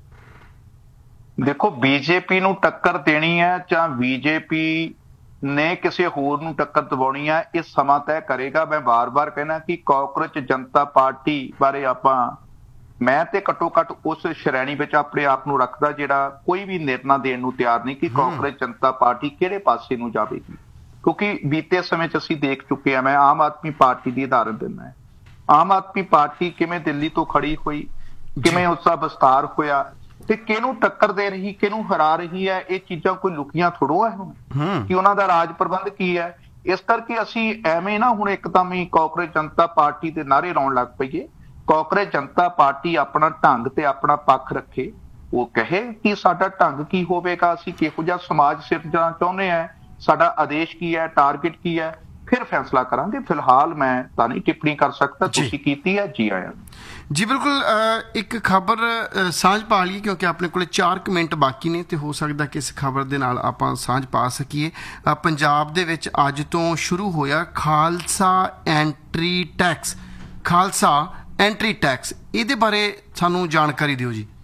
S2: ਦੇਖੋ, ਬੀਜੇਪੀ ਨੂੰ ਟੱਕਰ ਦੇਣੀ ਹੈ ਜਾਂ ਬੀਜੇਪੀ ਨੇ ਕਿਸੇ ਹੋਰ ਨੂੰ ਟੱਕਰ ਦਿਵਾਉਣੀ ਹੈ, ਇਹ ਸਮਾਂ ਤੈਅ ਕਰੇਗਾ। ਮੈਂ ਵਾਰ-ਵਾਰ ਕਹਿਣਾ ਕਿ ਕਾਂਗਰਸ ਜਨਤਾ ਪਾਰਟੀ ਬਾਰੇ ਮੈਂ ਤੇ ਘੱਟੋ ਘੱਟ ਉਸ ਸ਼੍ਰੇਣੀ ਵਿੱਚ ਆਪਣੇ ਆਪ ਨੂੰ ਰੱਖਦਾ ਜਿਹੜਾ ਕੋਈ ਵੀ ਨਿਰਣਾ ਦੇਣ ਨੂੰ ਤਿਆਰ ਨਹੀਂ ਕਿ ਕਾਂਗਰਸ ਜਨਤਾ ਪਾਰਟੀ ਕਿਹੜੇ ਪਾਸੇ ਨੂੰ ਜਾਵੇਗੀ, ਕਿਉਂਕਿ ਬੀਤੇ ਸਮੇਂ 'ਚ ਅਸੀਂ ਦੇਖ ਚੁੱਕੇ ਹਾਂ। ਮੈਂ ਆਮ ਆਦਮੀ ਪਾਰਟੀ ਦੀ ਉਦਾਹਰਨ ਦਿੰਦਾ। ਆਮ ਆਦਮੀ ਪਾਰਟੀ ਕਿਵੇਂ ਦਿੱਲੀ ਤੋਂ ਖੜੀ ਹੋਈ, ਕਿਵੇਂ ਉਸਦਾ ਵਿਸਤਾਰ ਹੋਇਆ, ਤੇ ਕਿਹਨੂੰ ਟੱਕਰ ਦੇ ਰਹੀ, ਕਿਹਨੂੰ ਹਰਾ ਰਹੀ ਹੈ, ਇਹ ਚੀਜ਼ਾਂ ਕੋਈ ਲੁਕੀਆਂ ਥੋੜੋ ਹੈ ਹੁਣ ਕਿ ਉਹਨਾਂ ਦਾ ਰਾਜ ਪ੍ਰਬੰਧ ਕੀ ਹੈ। ਇਸ ਕਰਕੇ ਅਸੀਂ ਐਵੇਂ ਨਾ ਹੁਣ ਇੱਕਦਮ ਹੀ ਕਾਂਗਰਸ ਜਨਤਾ ਪਾਰਟੀ ਦੇ ਨਾਅਰੇ ਲਾਉਣ ਲੱਗ ਪਈਏ। ਕਾਂਗਰਸ ਜਨਤਾ ਪਾਰਟੀ ਆਪਣਾ ਢੰਗ ਤੇ ਆਪਣਾ ਪੱਖ ਰੱਖੇ, ਉਹ ਕਹੇ ਕਿ ਸਾਡਾ ਢੰਗ ਕੀ ਹੋਵੇਗਾ, ਅਸੀਂ ਕਿਹੋ ਜਿਹਾ ਸਮਾਜ ਸਿਰਜਣਾ ਚਾਹੁੰਦੇ ਹਾਂ, ਸਾਡਾ ਆਦੇਸ਼ ਕੀ ਹੈ, ਟਾਰਗੇਟ ਕੀ ਹੈ, ਫਿਰ ਫੈਸਲਾ ਕਰਾਂਗੇ। ਫਿਲਹਾਲ ਮੈਂ ਤਾਂ ਨਹੀਂ ਟਿੱਪਣੀ ਕਰ ਸਕਦਾ, ਤੁਸੀਂ ਕੀਤੀ ਹੈ, ਜੀ ਆਇਆਂ
S1: ਜੀ। ਬਿਲਕੁਲ, ਇੱਕ ਖਬਰ ਸਾਂਝ ਪਾ ਲਈਏ ਕਿਉਂਕਿ ਆਪਣੇ ਕੋਲ 4 ਮਿੰਟ ਬਾਕੀ ਨੇ ਤੇ ਹੋ ਸਕਦਾ ਕਿ ਇਸ ਖਬਰ ਦੇ ਨਾਲ ਆਪਾਂ ਸਾਂਝ ਪਾ ਸਕੀਏ। ਪੰਜਾਬ ਦੇ ਵਿੱਚ ਅੱਜ ਤੋਂ ਸ਼ੁਰੂ ਹੋਇਆ Khalsa entry tax. Khalsa entry tax, ਇਹਦੇ ਬਾਰੇ ਸਾਨੂੰ ਜਾਣਕਾਰੀ ਦਿਓ ਜੀ।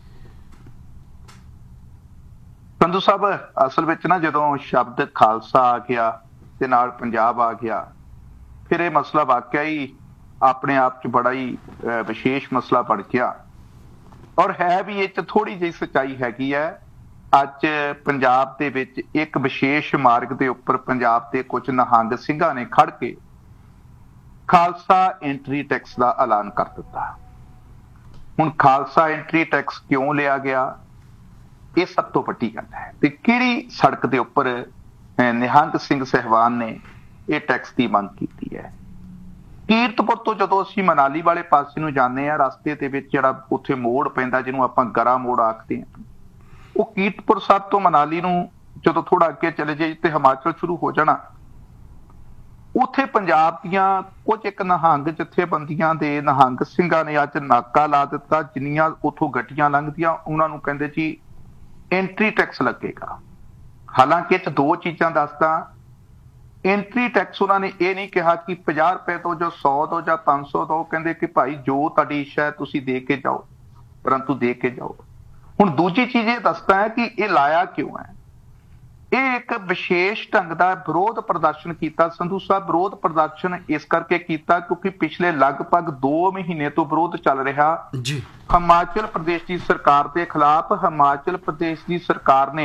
S2: ਸੰਧੂ ਸਾਹਿਬ, ਅਸਲ ਵਿੱਚ ਨਾ ਜਦੋਂ ਸ਼ਬਦ ਖਾਲਸਾ ਆ ਗਿਆ ਤੇ ਨਾਲ ਪੰਜਾਬ ਆ ਗਿਆ, ਫਿਰ ਇਹ ਮਸਲਾ ਵਾਕਿਆ ਹੀ ਆਪਣੇ ਆਪ 'ਚ ਬੜਾ ਹੀ ਵਿਸ਼ੇਸ਼ ਮਸਲਾ ਬਣ ਗਿਆ। ਔਰ ਹੈ ਵੀ ਇਹ 'ਚ ਥੋੜੀ ਜਿਹੀ ਸੱਚਾਈ ਹੈਗੀ ਹੈ। ਅੱਜ ਪੰਜਾਬ ਦੇ ਵਿੱਚ ਇੱਕ ਵਿਸ਼ੇਸ਼ ਮਾਰਗ ਦੇ ਉੱਪਰ ਪੰਜਾਬ ਦੇ ਕੁਝ ਨਿਹੰਗ ਸਿੰਘਾਂ ਨੇ ਖੜ ਕੇ ਖਾਲਸਾ ਐਂਟਰੀ ਟੈਕਸ ਦਾ ਐਲਾਨ ਕਰ ਦਿੱਤਾ। ਹੁਣ ਖਾਲਸਾ ਐਂਟਰੀ ਟੈਕਸ ਕਿਉਂ ਲਿਆ ਗਿਆ, ਇਹ ਸਭ ਤੋਂ ਵੱਡੀ ਗੱਲ ਹੈ। ਤੇ ਕਿਹੜੀ ਸੜਕ ਦੇ ਉੱਪਰ ਨਿਹੰਗ ਸਿੰਘ ਸਹਿਬਾਨ ਨੇ ਇਹ ਟੈਕਸ ਦੀ ਮੰਗ ਕੀਤੀ ਹੈ। ਕੀਰਤਪੁਰ ਤੋਂ ਜਦੋਂ ਅਸੀਂ ਮਨਾਲੀ ਵਾਲੇ ਪਾਸੇ ਨੂੰ ਜਾਂਦੇ ਹਾਂ, ਰਸਤੇ ਦੇ ਵਿੱਚ ਜਿਹੜਾ ਉੱਥੇ ਮੋੜ ਪੈਂਦਾ ਜਿਹਨੂੰ ਆਪਾਂ ਗਰਾ ਮੋੜ ਆਖਦੇ ਹਾਂ, ਉਹ ਕੀਰਤਪੁਰ ਸਾਹਿਬ ਤੋਂ ਮਨਾਲੀ ਨੂੰ ਜਦੋਂ ਥੋੜਾ ਅੱਗੇ ਚਲੇ ਜਾਈਏ ਤੇ ਹਿਮਾਚਲ ਸ਼ੁਰੂ ਹੋ ਜਾਣਾ, ਉੱਥੇ ਪੰਜਾਬ ਦੀਆਂ ਕੁਝ ਇੱਕ ਨਿਹੰਗ ਜਥੇਬੰਦੀਆਂ ਦੇ ਨਿਹੰਗ ਸਿੰਘਾਂ ਨੇ ਅੱਜ ਨਾਕਾ ਲਾ ਦਿੱਤਾ। ਜਿੰਨੀਆਂ ਉੱਥੋਂ ਗੱਡੀਆਂ ਲੰਘਦੀਆਂ ਉਹਨਾਂ ਨੂੰ ਕਹਿੰਦੇ ਜੀ ਐਂਟਰੀ ਟੈਕਸ ਲੱਗੇਗਾ। ਹਾਲਾਂਕਿ ਇਹ 'ਚ 2 ਚੀਜ਼ਾਂ ਦੱਸਦਾ। ਐਂਟਰੀ ਟੈਕਸ ਉਹਨਾਂ ਨੇ ਇਹ ਨਹੀਂ ਕਿਹਾ ਕਿ 50 ਰੁਪਏ ਤੋਂ ਜਾਂ 100 ਤੋਂ ਜਾਂ 500 ਤੋਂ, ਕਹਿੰਦੇ ਕਿ ਭਾਈ ਜੋ ਤੁਹਾਡੀ ਇੱਛਾ ਹੈ ਤੁਸੀਂ ਦੇ ਕੇ ਜਾਓ, ਪਰੰਤੂ ਦੇ ਕੇ ਜਾਓ। ਹੁਣ ਦੂਜੀ ਚੀਜ਼ ਇਹ ਦੱਸਦਾ ਹੈ ਕਿ ਇਹ ਲਾਇਆ ਕਿਉਂ ਹੈ। ਇਹ ਇੱਕ ਵਿਸ਼ੇਸ਼ ਢੰਗ ਦਾ ਵਿਰੋਧ ਪ੍ਰਦਰਸ਼ਨ ਕੀਤਾ ਸੰਧੂ ਸਾਹਿਬ। ਵਿਰੋਧ ਪ੍ਰਦਰਸ਼ਨ ਇਸ ਕਰਕੇ ਕੀਤਾ ਕਿਉਂਕਿ ਪਿਛਲੇ ਲਗਭਗ 2 ਮਹੀਨੇ ਤੋਂ ਵਿਰੋਧ ਚੱਲ ਰਿਹਾ ਜੀ ਹਿਮਾਚਲ ਪ੍ਰਦੇਸ਼ ਦੀ ਸਰਕਾਰ ਦੇ ਖਿਲਾਫ। ਹਿਮਾਚਲ ਪ੍ਰਦੇਸ਼ ਦੀ ਸਰਕਾਰ ਨੇ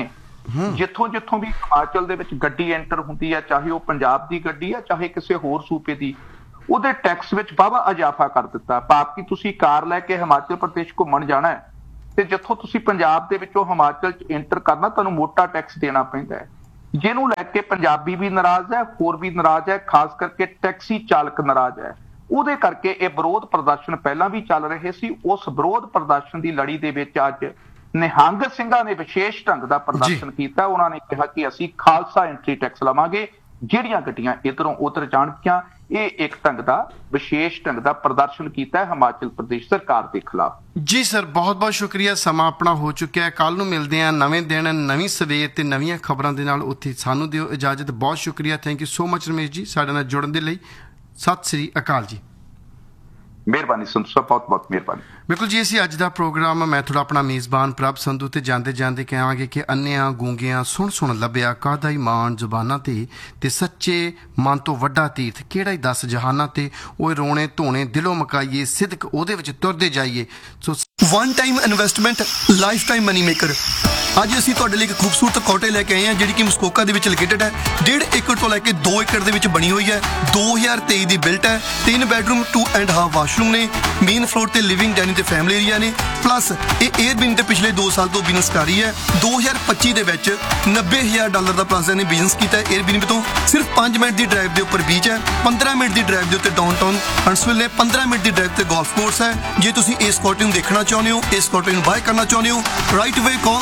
S2: ਜਿੱਥੋਂ ਜਿੱਥੋਂ ਵੀ ਹਿਮਾਚਲ ਦੇ ਵਿੱਚ ਗੱਡੀ ਐਂਟਰ ਹੁੰਦੀ ਹੈ, ਚਾਹੇ ਉਹ ਪੰਜਾਬ ਦੀ ਗੱਡੀ ਹੈ ਚਾਹੇ ਕਿਸੇ ਹੋਰ ਸੂਬੇ ਦੀ, ਉਹਦੇ ਟੈਕਸ ਵਿੱਚ ਵਾਹਵਾ ਇਜ਼ਾਫਾ ਕਰ ਦਿੱਤਾ। ਭਾਵ ਕਿ ਤੁਸੀਂ ਕਾਰ ਲੈ ਕੇ ਹਿਮਾਚਲ ਪ੍ਰਦੇਸ਼ ਘੁੰਮਣ ਜਾਣਾ ਹੈ ਤੇ ਜਿੱਥੋਂ ਤੁਸੀਂ ਪੰਜਾਬ ਦੇ ਵਿੱਚੋਂ ਹਿਮਾਚਲ 'ਚ ਐਂਟਰ ਕਰਨਾ, ਤੁਹਾਨੂੰ ਮੋਟਾ ਟੈਕਸ ਦੇਣਾ ਪੈਂਦਾ ਹੈ, ਜਿਹਨੂੰ ਲੈ ਕੇ ਪੰਜਾਬੀ ਵੀ ਨਾਰਾਜ਼ ਹੈ, ਹੋਰ ਵੀ ਨਾਰਾਜ਼ ਹੈ, ਖਾਸ ਕਰਕੇ ਟੈਕਸੀ ਚਾਲਕ ਨਾਰਾਜ਼ ਹੈ। ਉਹਦੇ ਕਰਕੇ ਇਹ ਵਿਰੋਧ ਪ੍ਰਦਰਸ਼ਨ ਪਹਿਲਾਂ ਵੀ ਚੱਲ ਰਹੇ ਸੀ। ਉਸ ਵਿਰੋਧ ਪ੍ਰਦਰਸ਼ਨ ਦੀ ਲੜੀ ਦੇ ਵਿੱਚ ਅੱਜ ਨਿਹੰਗ ਸਿੰਘਾਂ ਨੇ ਵਿਸ਼ੇਸ਼ ਢੰਗ ਦਾ ਪ੍ਰਦਰਸ਼ਨ ਕੀਤਾ। ਉਹਨਾਂ ਨੇ ਕਿਹਾ ਕਿ ਅਸੀਂ ਖਾਲਸਾ ਐਂਟਰੀ ਟੈਕਸ ਲਵਾਂਗੇ, ਜਿਹੜੀਆਂ ਗੱਡੀਆਂ ਇੱਧਰੋਂ ਉੱਧਰ ਜਾਣਗੀਆਂ। ਇਹ ਇੱਕ ਢੰਗ ਦਾ ਵਿਸ਼ੇਸ਼ ਢੰਗ ਦਾ ਪ੍ਰਦਰਸ਼ਨ ਕੀਤਾ ਹੈ ਹਿਮਾਚਲ ਪ੍ਰਦੇਸ਼ ਸਰਕਾਰ ਦੇ ਖਿਲਾਫ।
S1: ਜੀ ਸਰ, ਬਹੁਤ ਬਹੁਤ ਸ਼ੁਕਰੀਆ। ਸਮਾਂ ਆਪਣਾ ਹੋ ਚੁੱਕਿਆ ਹੈ। ਕੱਲ ਨੂੰ ਮਿਲਦੇ ਹਾਂ ਨਵੇਂ ਦਿਨ, ਨਵੀਂ ਸਵੇਰ ਤੇ ਨਵੀਆਂ ਖਬਰਾਂ ਦੇ ਨਾਲ। ਉੱਥੇ ਸਾਨੂੰ ਦਿਓ ਇਜਾਜ਼ਤ। ਬਹੁਤ ਸ਼ੁਕਰੀਆ। Thank you so much Ramesh ji ਸਾਡੇ ਨਾਲ ਜੁੜਨ ਦੇ ਲਈ। ਸਤਿ ਸ੍ਰੀ ਅਕਾਲ ਜੀ।
S2: ਮਿਹਰਬਾਨੀ ਸੰਧੂ ਸਾਹਿਬ, ਬਹੁਤ ਬਹੁਤ ਮਿਹਰਬਾਨੀ।
S1: ਬਿਲਕੁਲ ਜੀ, ਅਸੀਂ ਅੱਜ ਦਾ ਪ੍ਰੋਗਰਾਮ ਮੈਂ ਤੁਹਾਡਾ ਆਪਣਾ ਮੇਜ਼ਬਾਨ ਪ੍ਰਭ ਸੰਧੂ ਤੇ ਜਾਂਦੇ ਜਾਂਦੇ ਕਹਾਂਗੇ ਕਿ ਅੰਨਿਆਂ ਗੂੰਗਿਆਂ ਸੁਣ ਲੱਭਿਆ ਕਾਹਦਾ ਹੀ ਮਾਣ ਜ਼ੁਬਾਨਾਂ ਤੇ ਸੱਚੇ ਮਨ ਤੋਂ ਵੱਡਾ ਤੀਰਥ ਕਿਹੜਾ ਹੀ 10 ਜਹਾਨਾਂ ਤੇ। ਉਹ ਰੋਣੇ ਧੋਣੇ ਦਿਲੋਂ ਮਕਾਈਏ, ਸਿਦਕ ਉਹਦੇ ਵਿੱਚ ਤੁਰਦੇ ਜਾਈਏ। ਸੋ
S12: one time investment, life time money maker. ਅੱਜ ਅਸੀਂ ਤੁਹਾਡੇ ਲਈ ਇੱਕ ਖੂਬਸੂਰਤ ਕੋਟੇ ਲੈ ਕੇ ਆਏ ਹਾਂ ਜਿਹੜੀ ਕਿ ਮਸਕੋਕਾ ਦੇ ਵਿੱਚ ਲੋਕੇਟਡ ਹੈ। 1.5 ਏਕੜ ਤੋਂ ਲੈ ਕੇ 2 ਏਕੜ ਦੇ ਵਿੱਚ ਬਣੀ ਹੋਈ ਹੈ। 2023 ਦੀ ਬਿਲਟ ਹੈ। 3 ਬੈਡਰੂਮ 2.5 ਵਾਸ਼ਰੂਮ ਨੇ। ਮੇਨ ਫਲੋਰ ਤੇ ਲਿਵਿੰਗ ਡਾਈਨਿੰਗ ਤੇ ਫੈਮਿਲੀ ਏਰੀਆ ਨੇ। ਪਲੱਸ ਇਹ 에ਅਰਬੀਐਨ ਤੇ ਪਿਛਲੇ 2 ਸਾਲ ਤੋਂ ਬਿਜ਼ਨਸ ਕਰ ਰਹੀ ਹੈ। 2025 ਦੇ ਵਿੱਚ $90,000 ਦਾ ਪਲੱਸ ਨੇ ਬਿਜ਼ਨਸ ਕੀਤਾ ਹੈ 에ਅਰਬੀਐਨ ਤੋਂ। ਸਿਰਫ 5 ਮਿੰਟ ਦੀ ਡਰਾਈਵ ਦੇ ਉੱਪਰ ਬੀਚ ਹੈ। 15 ਮਿੰਟ ਦੀ ਡਰਾਈਵ ਦੇ ਉੱਤੇ ਡਾਊਨਟਾਊਨ ਹੰਟਸਵਿਲ ਨੇ। 15 ਮਿੰਟ ਦੀ ਡਰਾਈਵ ਤੇ ਗੋਲਫ ਕੋਰਸ ਹੈ। ਜੇ ਤੁਸੀਂ ਇਸ ਕੋਟੇ ਨੂੰ ਦੇਖਣਾ ਚਾਹੁੰਦੇ ਹੋ, ਇਸ ਕੋਟੇ ਨੂੰ ਬਾਏ ਕਰਨਾ ਚਾਹੁੰਦੇ ਹੋ, ਰਾਈਟ ਅਵੇ ਕਾਲ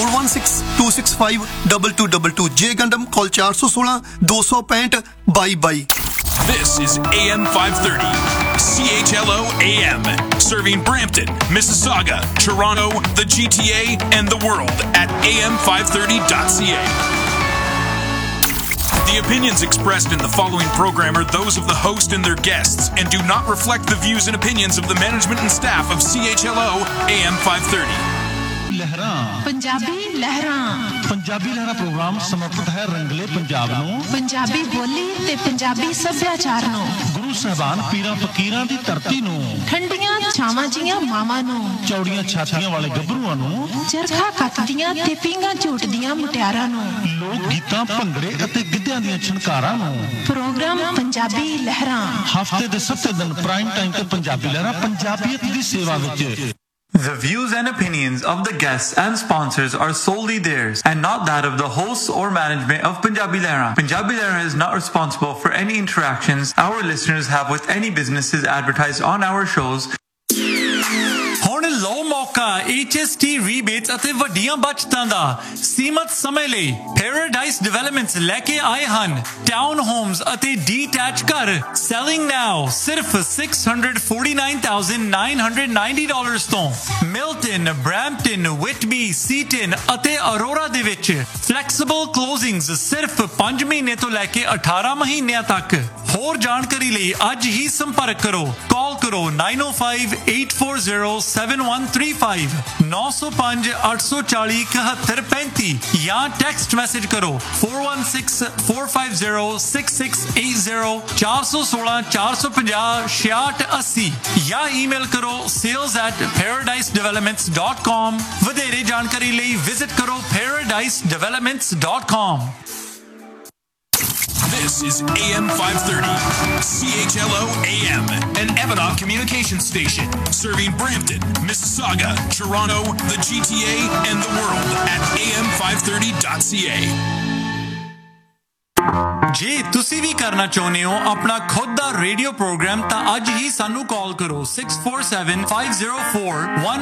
S12: 4162652222। ਜੇ ਗੰਡਮ ਕਾਲ 416 265 2222।
S13: This is AM 530, CHLO AM, serving Brampton, Mississauga, Toronto, the GTA, and the world at am530.ca. The opinions expressed in the following program are those of the host and their guests and do not reflect the views and opinions of the management and staff of CHLO AM 530.
S14: Punjabi ਲਹਿਰਾਂ programme ਸਮਰਪਿਤ ਹੈ ਰੰਗਲੇ ਪੰਜਾਬ ਨੂੰ, ਪੰਜਾਬੀ ਬੋਲੀ ਤੇ ਪੰਜਾਬੀ ਸੱਭਿਆਚਾਰ ਨੂੰ, ਗੁਰੂ ਸਾਹਿਬਾਨ ਪੀਰਾਂ ਫਕੀਰਾਂ ਦੀ ਧਰਤੀ ਨੂੰ, ਠੰਡੀਆਂ ਛਾਵਾਂ ਜੀਆਂ ਮਾਵਾਂ ਨੂੰ, ਚੌੜੀਆਂ ਛਾਤੀਆਂ ਵਾਲੇ ਗੱਭਰੂਆਂ ਨੂੰ, ਚਰਖਾ ਕੱਤਦੀਆਂ ਤੇ ਪੀਂਘਾਂ ਝੂਟਦੀਆਂ ਮੁਟਿਆਰਾਂ ਨੂੰ, ਲੋਕ ਗੀਤਾਂ ਭੰਗੜੇ ਅਤੇ ਗਿੱਧਿਆਂ ਦੀਆਂ ਛਣਕਾਰਾਂ ਨੂੰ। ਪ੍ਰੋਗਰਾਮ ਪੰਜਾਬੀ ਲਹਿਰਾਂ ਹਫ਼ਤੇ ਦੇ 7 ਦਿਨ ਪ੍ਰਾਈਮ ਟਾਈਮ ਤੇ ਪੰਜਾਬੀ ਲਹਿਰਾਂ ਪੰਜਾਬੀਅਤ ਦੀ ਸੇਵਾ ਵਿੱਚ।
S15: The views and opinions of the guests and sponsors are solely theirs and not that of the hosts or management of Punjabi Lehra. Punjabi Lehra is not responsible for any interactions our listeners have with any businesses advertised on our shows.
S16: ਹੁਣ ਲਓ ਮੌਕਾ HST ਰੀਬੇਟਸ ਅਤੇ ਵੱਡੀਆਂ ਬਚਤਾਂ ਦਾ ਸੀਮਤ ਸਮੇਂ ਲਈ। ਪੈਰਾਡਾਈਸ developments ਲੈ ਕੇ ਆਏ ਹਨ ਟਾਊਨ ਹੋਮਸ ਅਤੇ ਡੀਟੈਚ ਘਰ। ਸੈਲਿੰਗ ਨਾਓ ਸਿਰਫ $649,990 ਤੋਂ। ਮਿਲਟਨ, ਬ੍ਰੈਂਪਟਨ, ਵਿਟਬੀ, ਸੀਟਨ ਅਤੇ ਅਰੋਰਾ ਦੇ ਵਿੱਚ ਫਲੈਕਸੀਬਲ ਕਲੋਜ਼ਿੰਗਸ ਸਿਰਫ 5 ਮਹੀਨੇ ਤੋਂ ਲੈ ਕੇ 18 ਮਹੀਨਿਆਂ ਤੱਕ। ਹੋਰ ਜਾਣਕਾਰੀ ਲਈ ਅੱਜ ਹੀ ਸੰਪਰਕ ਕਰੋ। ਕਾਲ ਕਰੋ 905-840-7135 905-840-7135 ਜਾਂ ਟੈਕਸਟ ਮੈਸੇਜ ਕਰੋ 416-450-6680 416-450-6680 ਜਾਂ ਈਮੇਲ ਕਰੋ sales@paradisedevelopments.com। ਵਧੇਰੇ ਜਾਣਕਾਰੀ ਲਈ ਵਿਜ਼ਿਟ ਕਰੋ paradisedevelopments.com।
S13: This is AM 530, CHLO AM, an Evanok communication station, serving Brampton, Mississauga, Toronto, the GTA, and the world at am530.ca.
S16: ਜੇ ਤੁਸੀਂ ਵੀ ਕਰਨਾ ਚਾਹੁੰਦੇ ਹੋ ਆਪਣਾ ਖੁਦ ਦਾ ਰੇਡੀਓ ਪ੍ਰੋਗਰਾਮ ਤਾਂ ਅੱਜ ਹੀ ਸਾਨੂੰ ਕਾਲ ਕਰੋ 647-504-1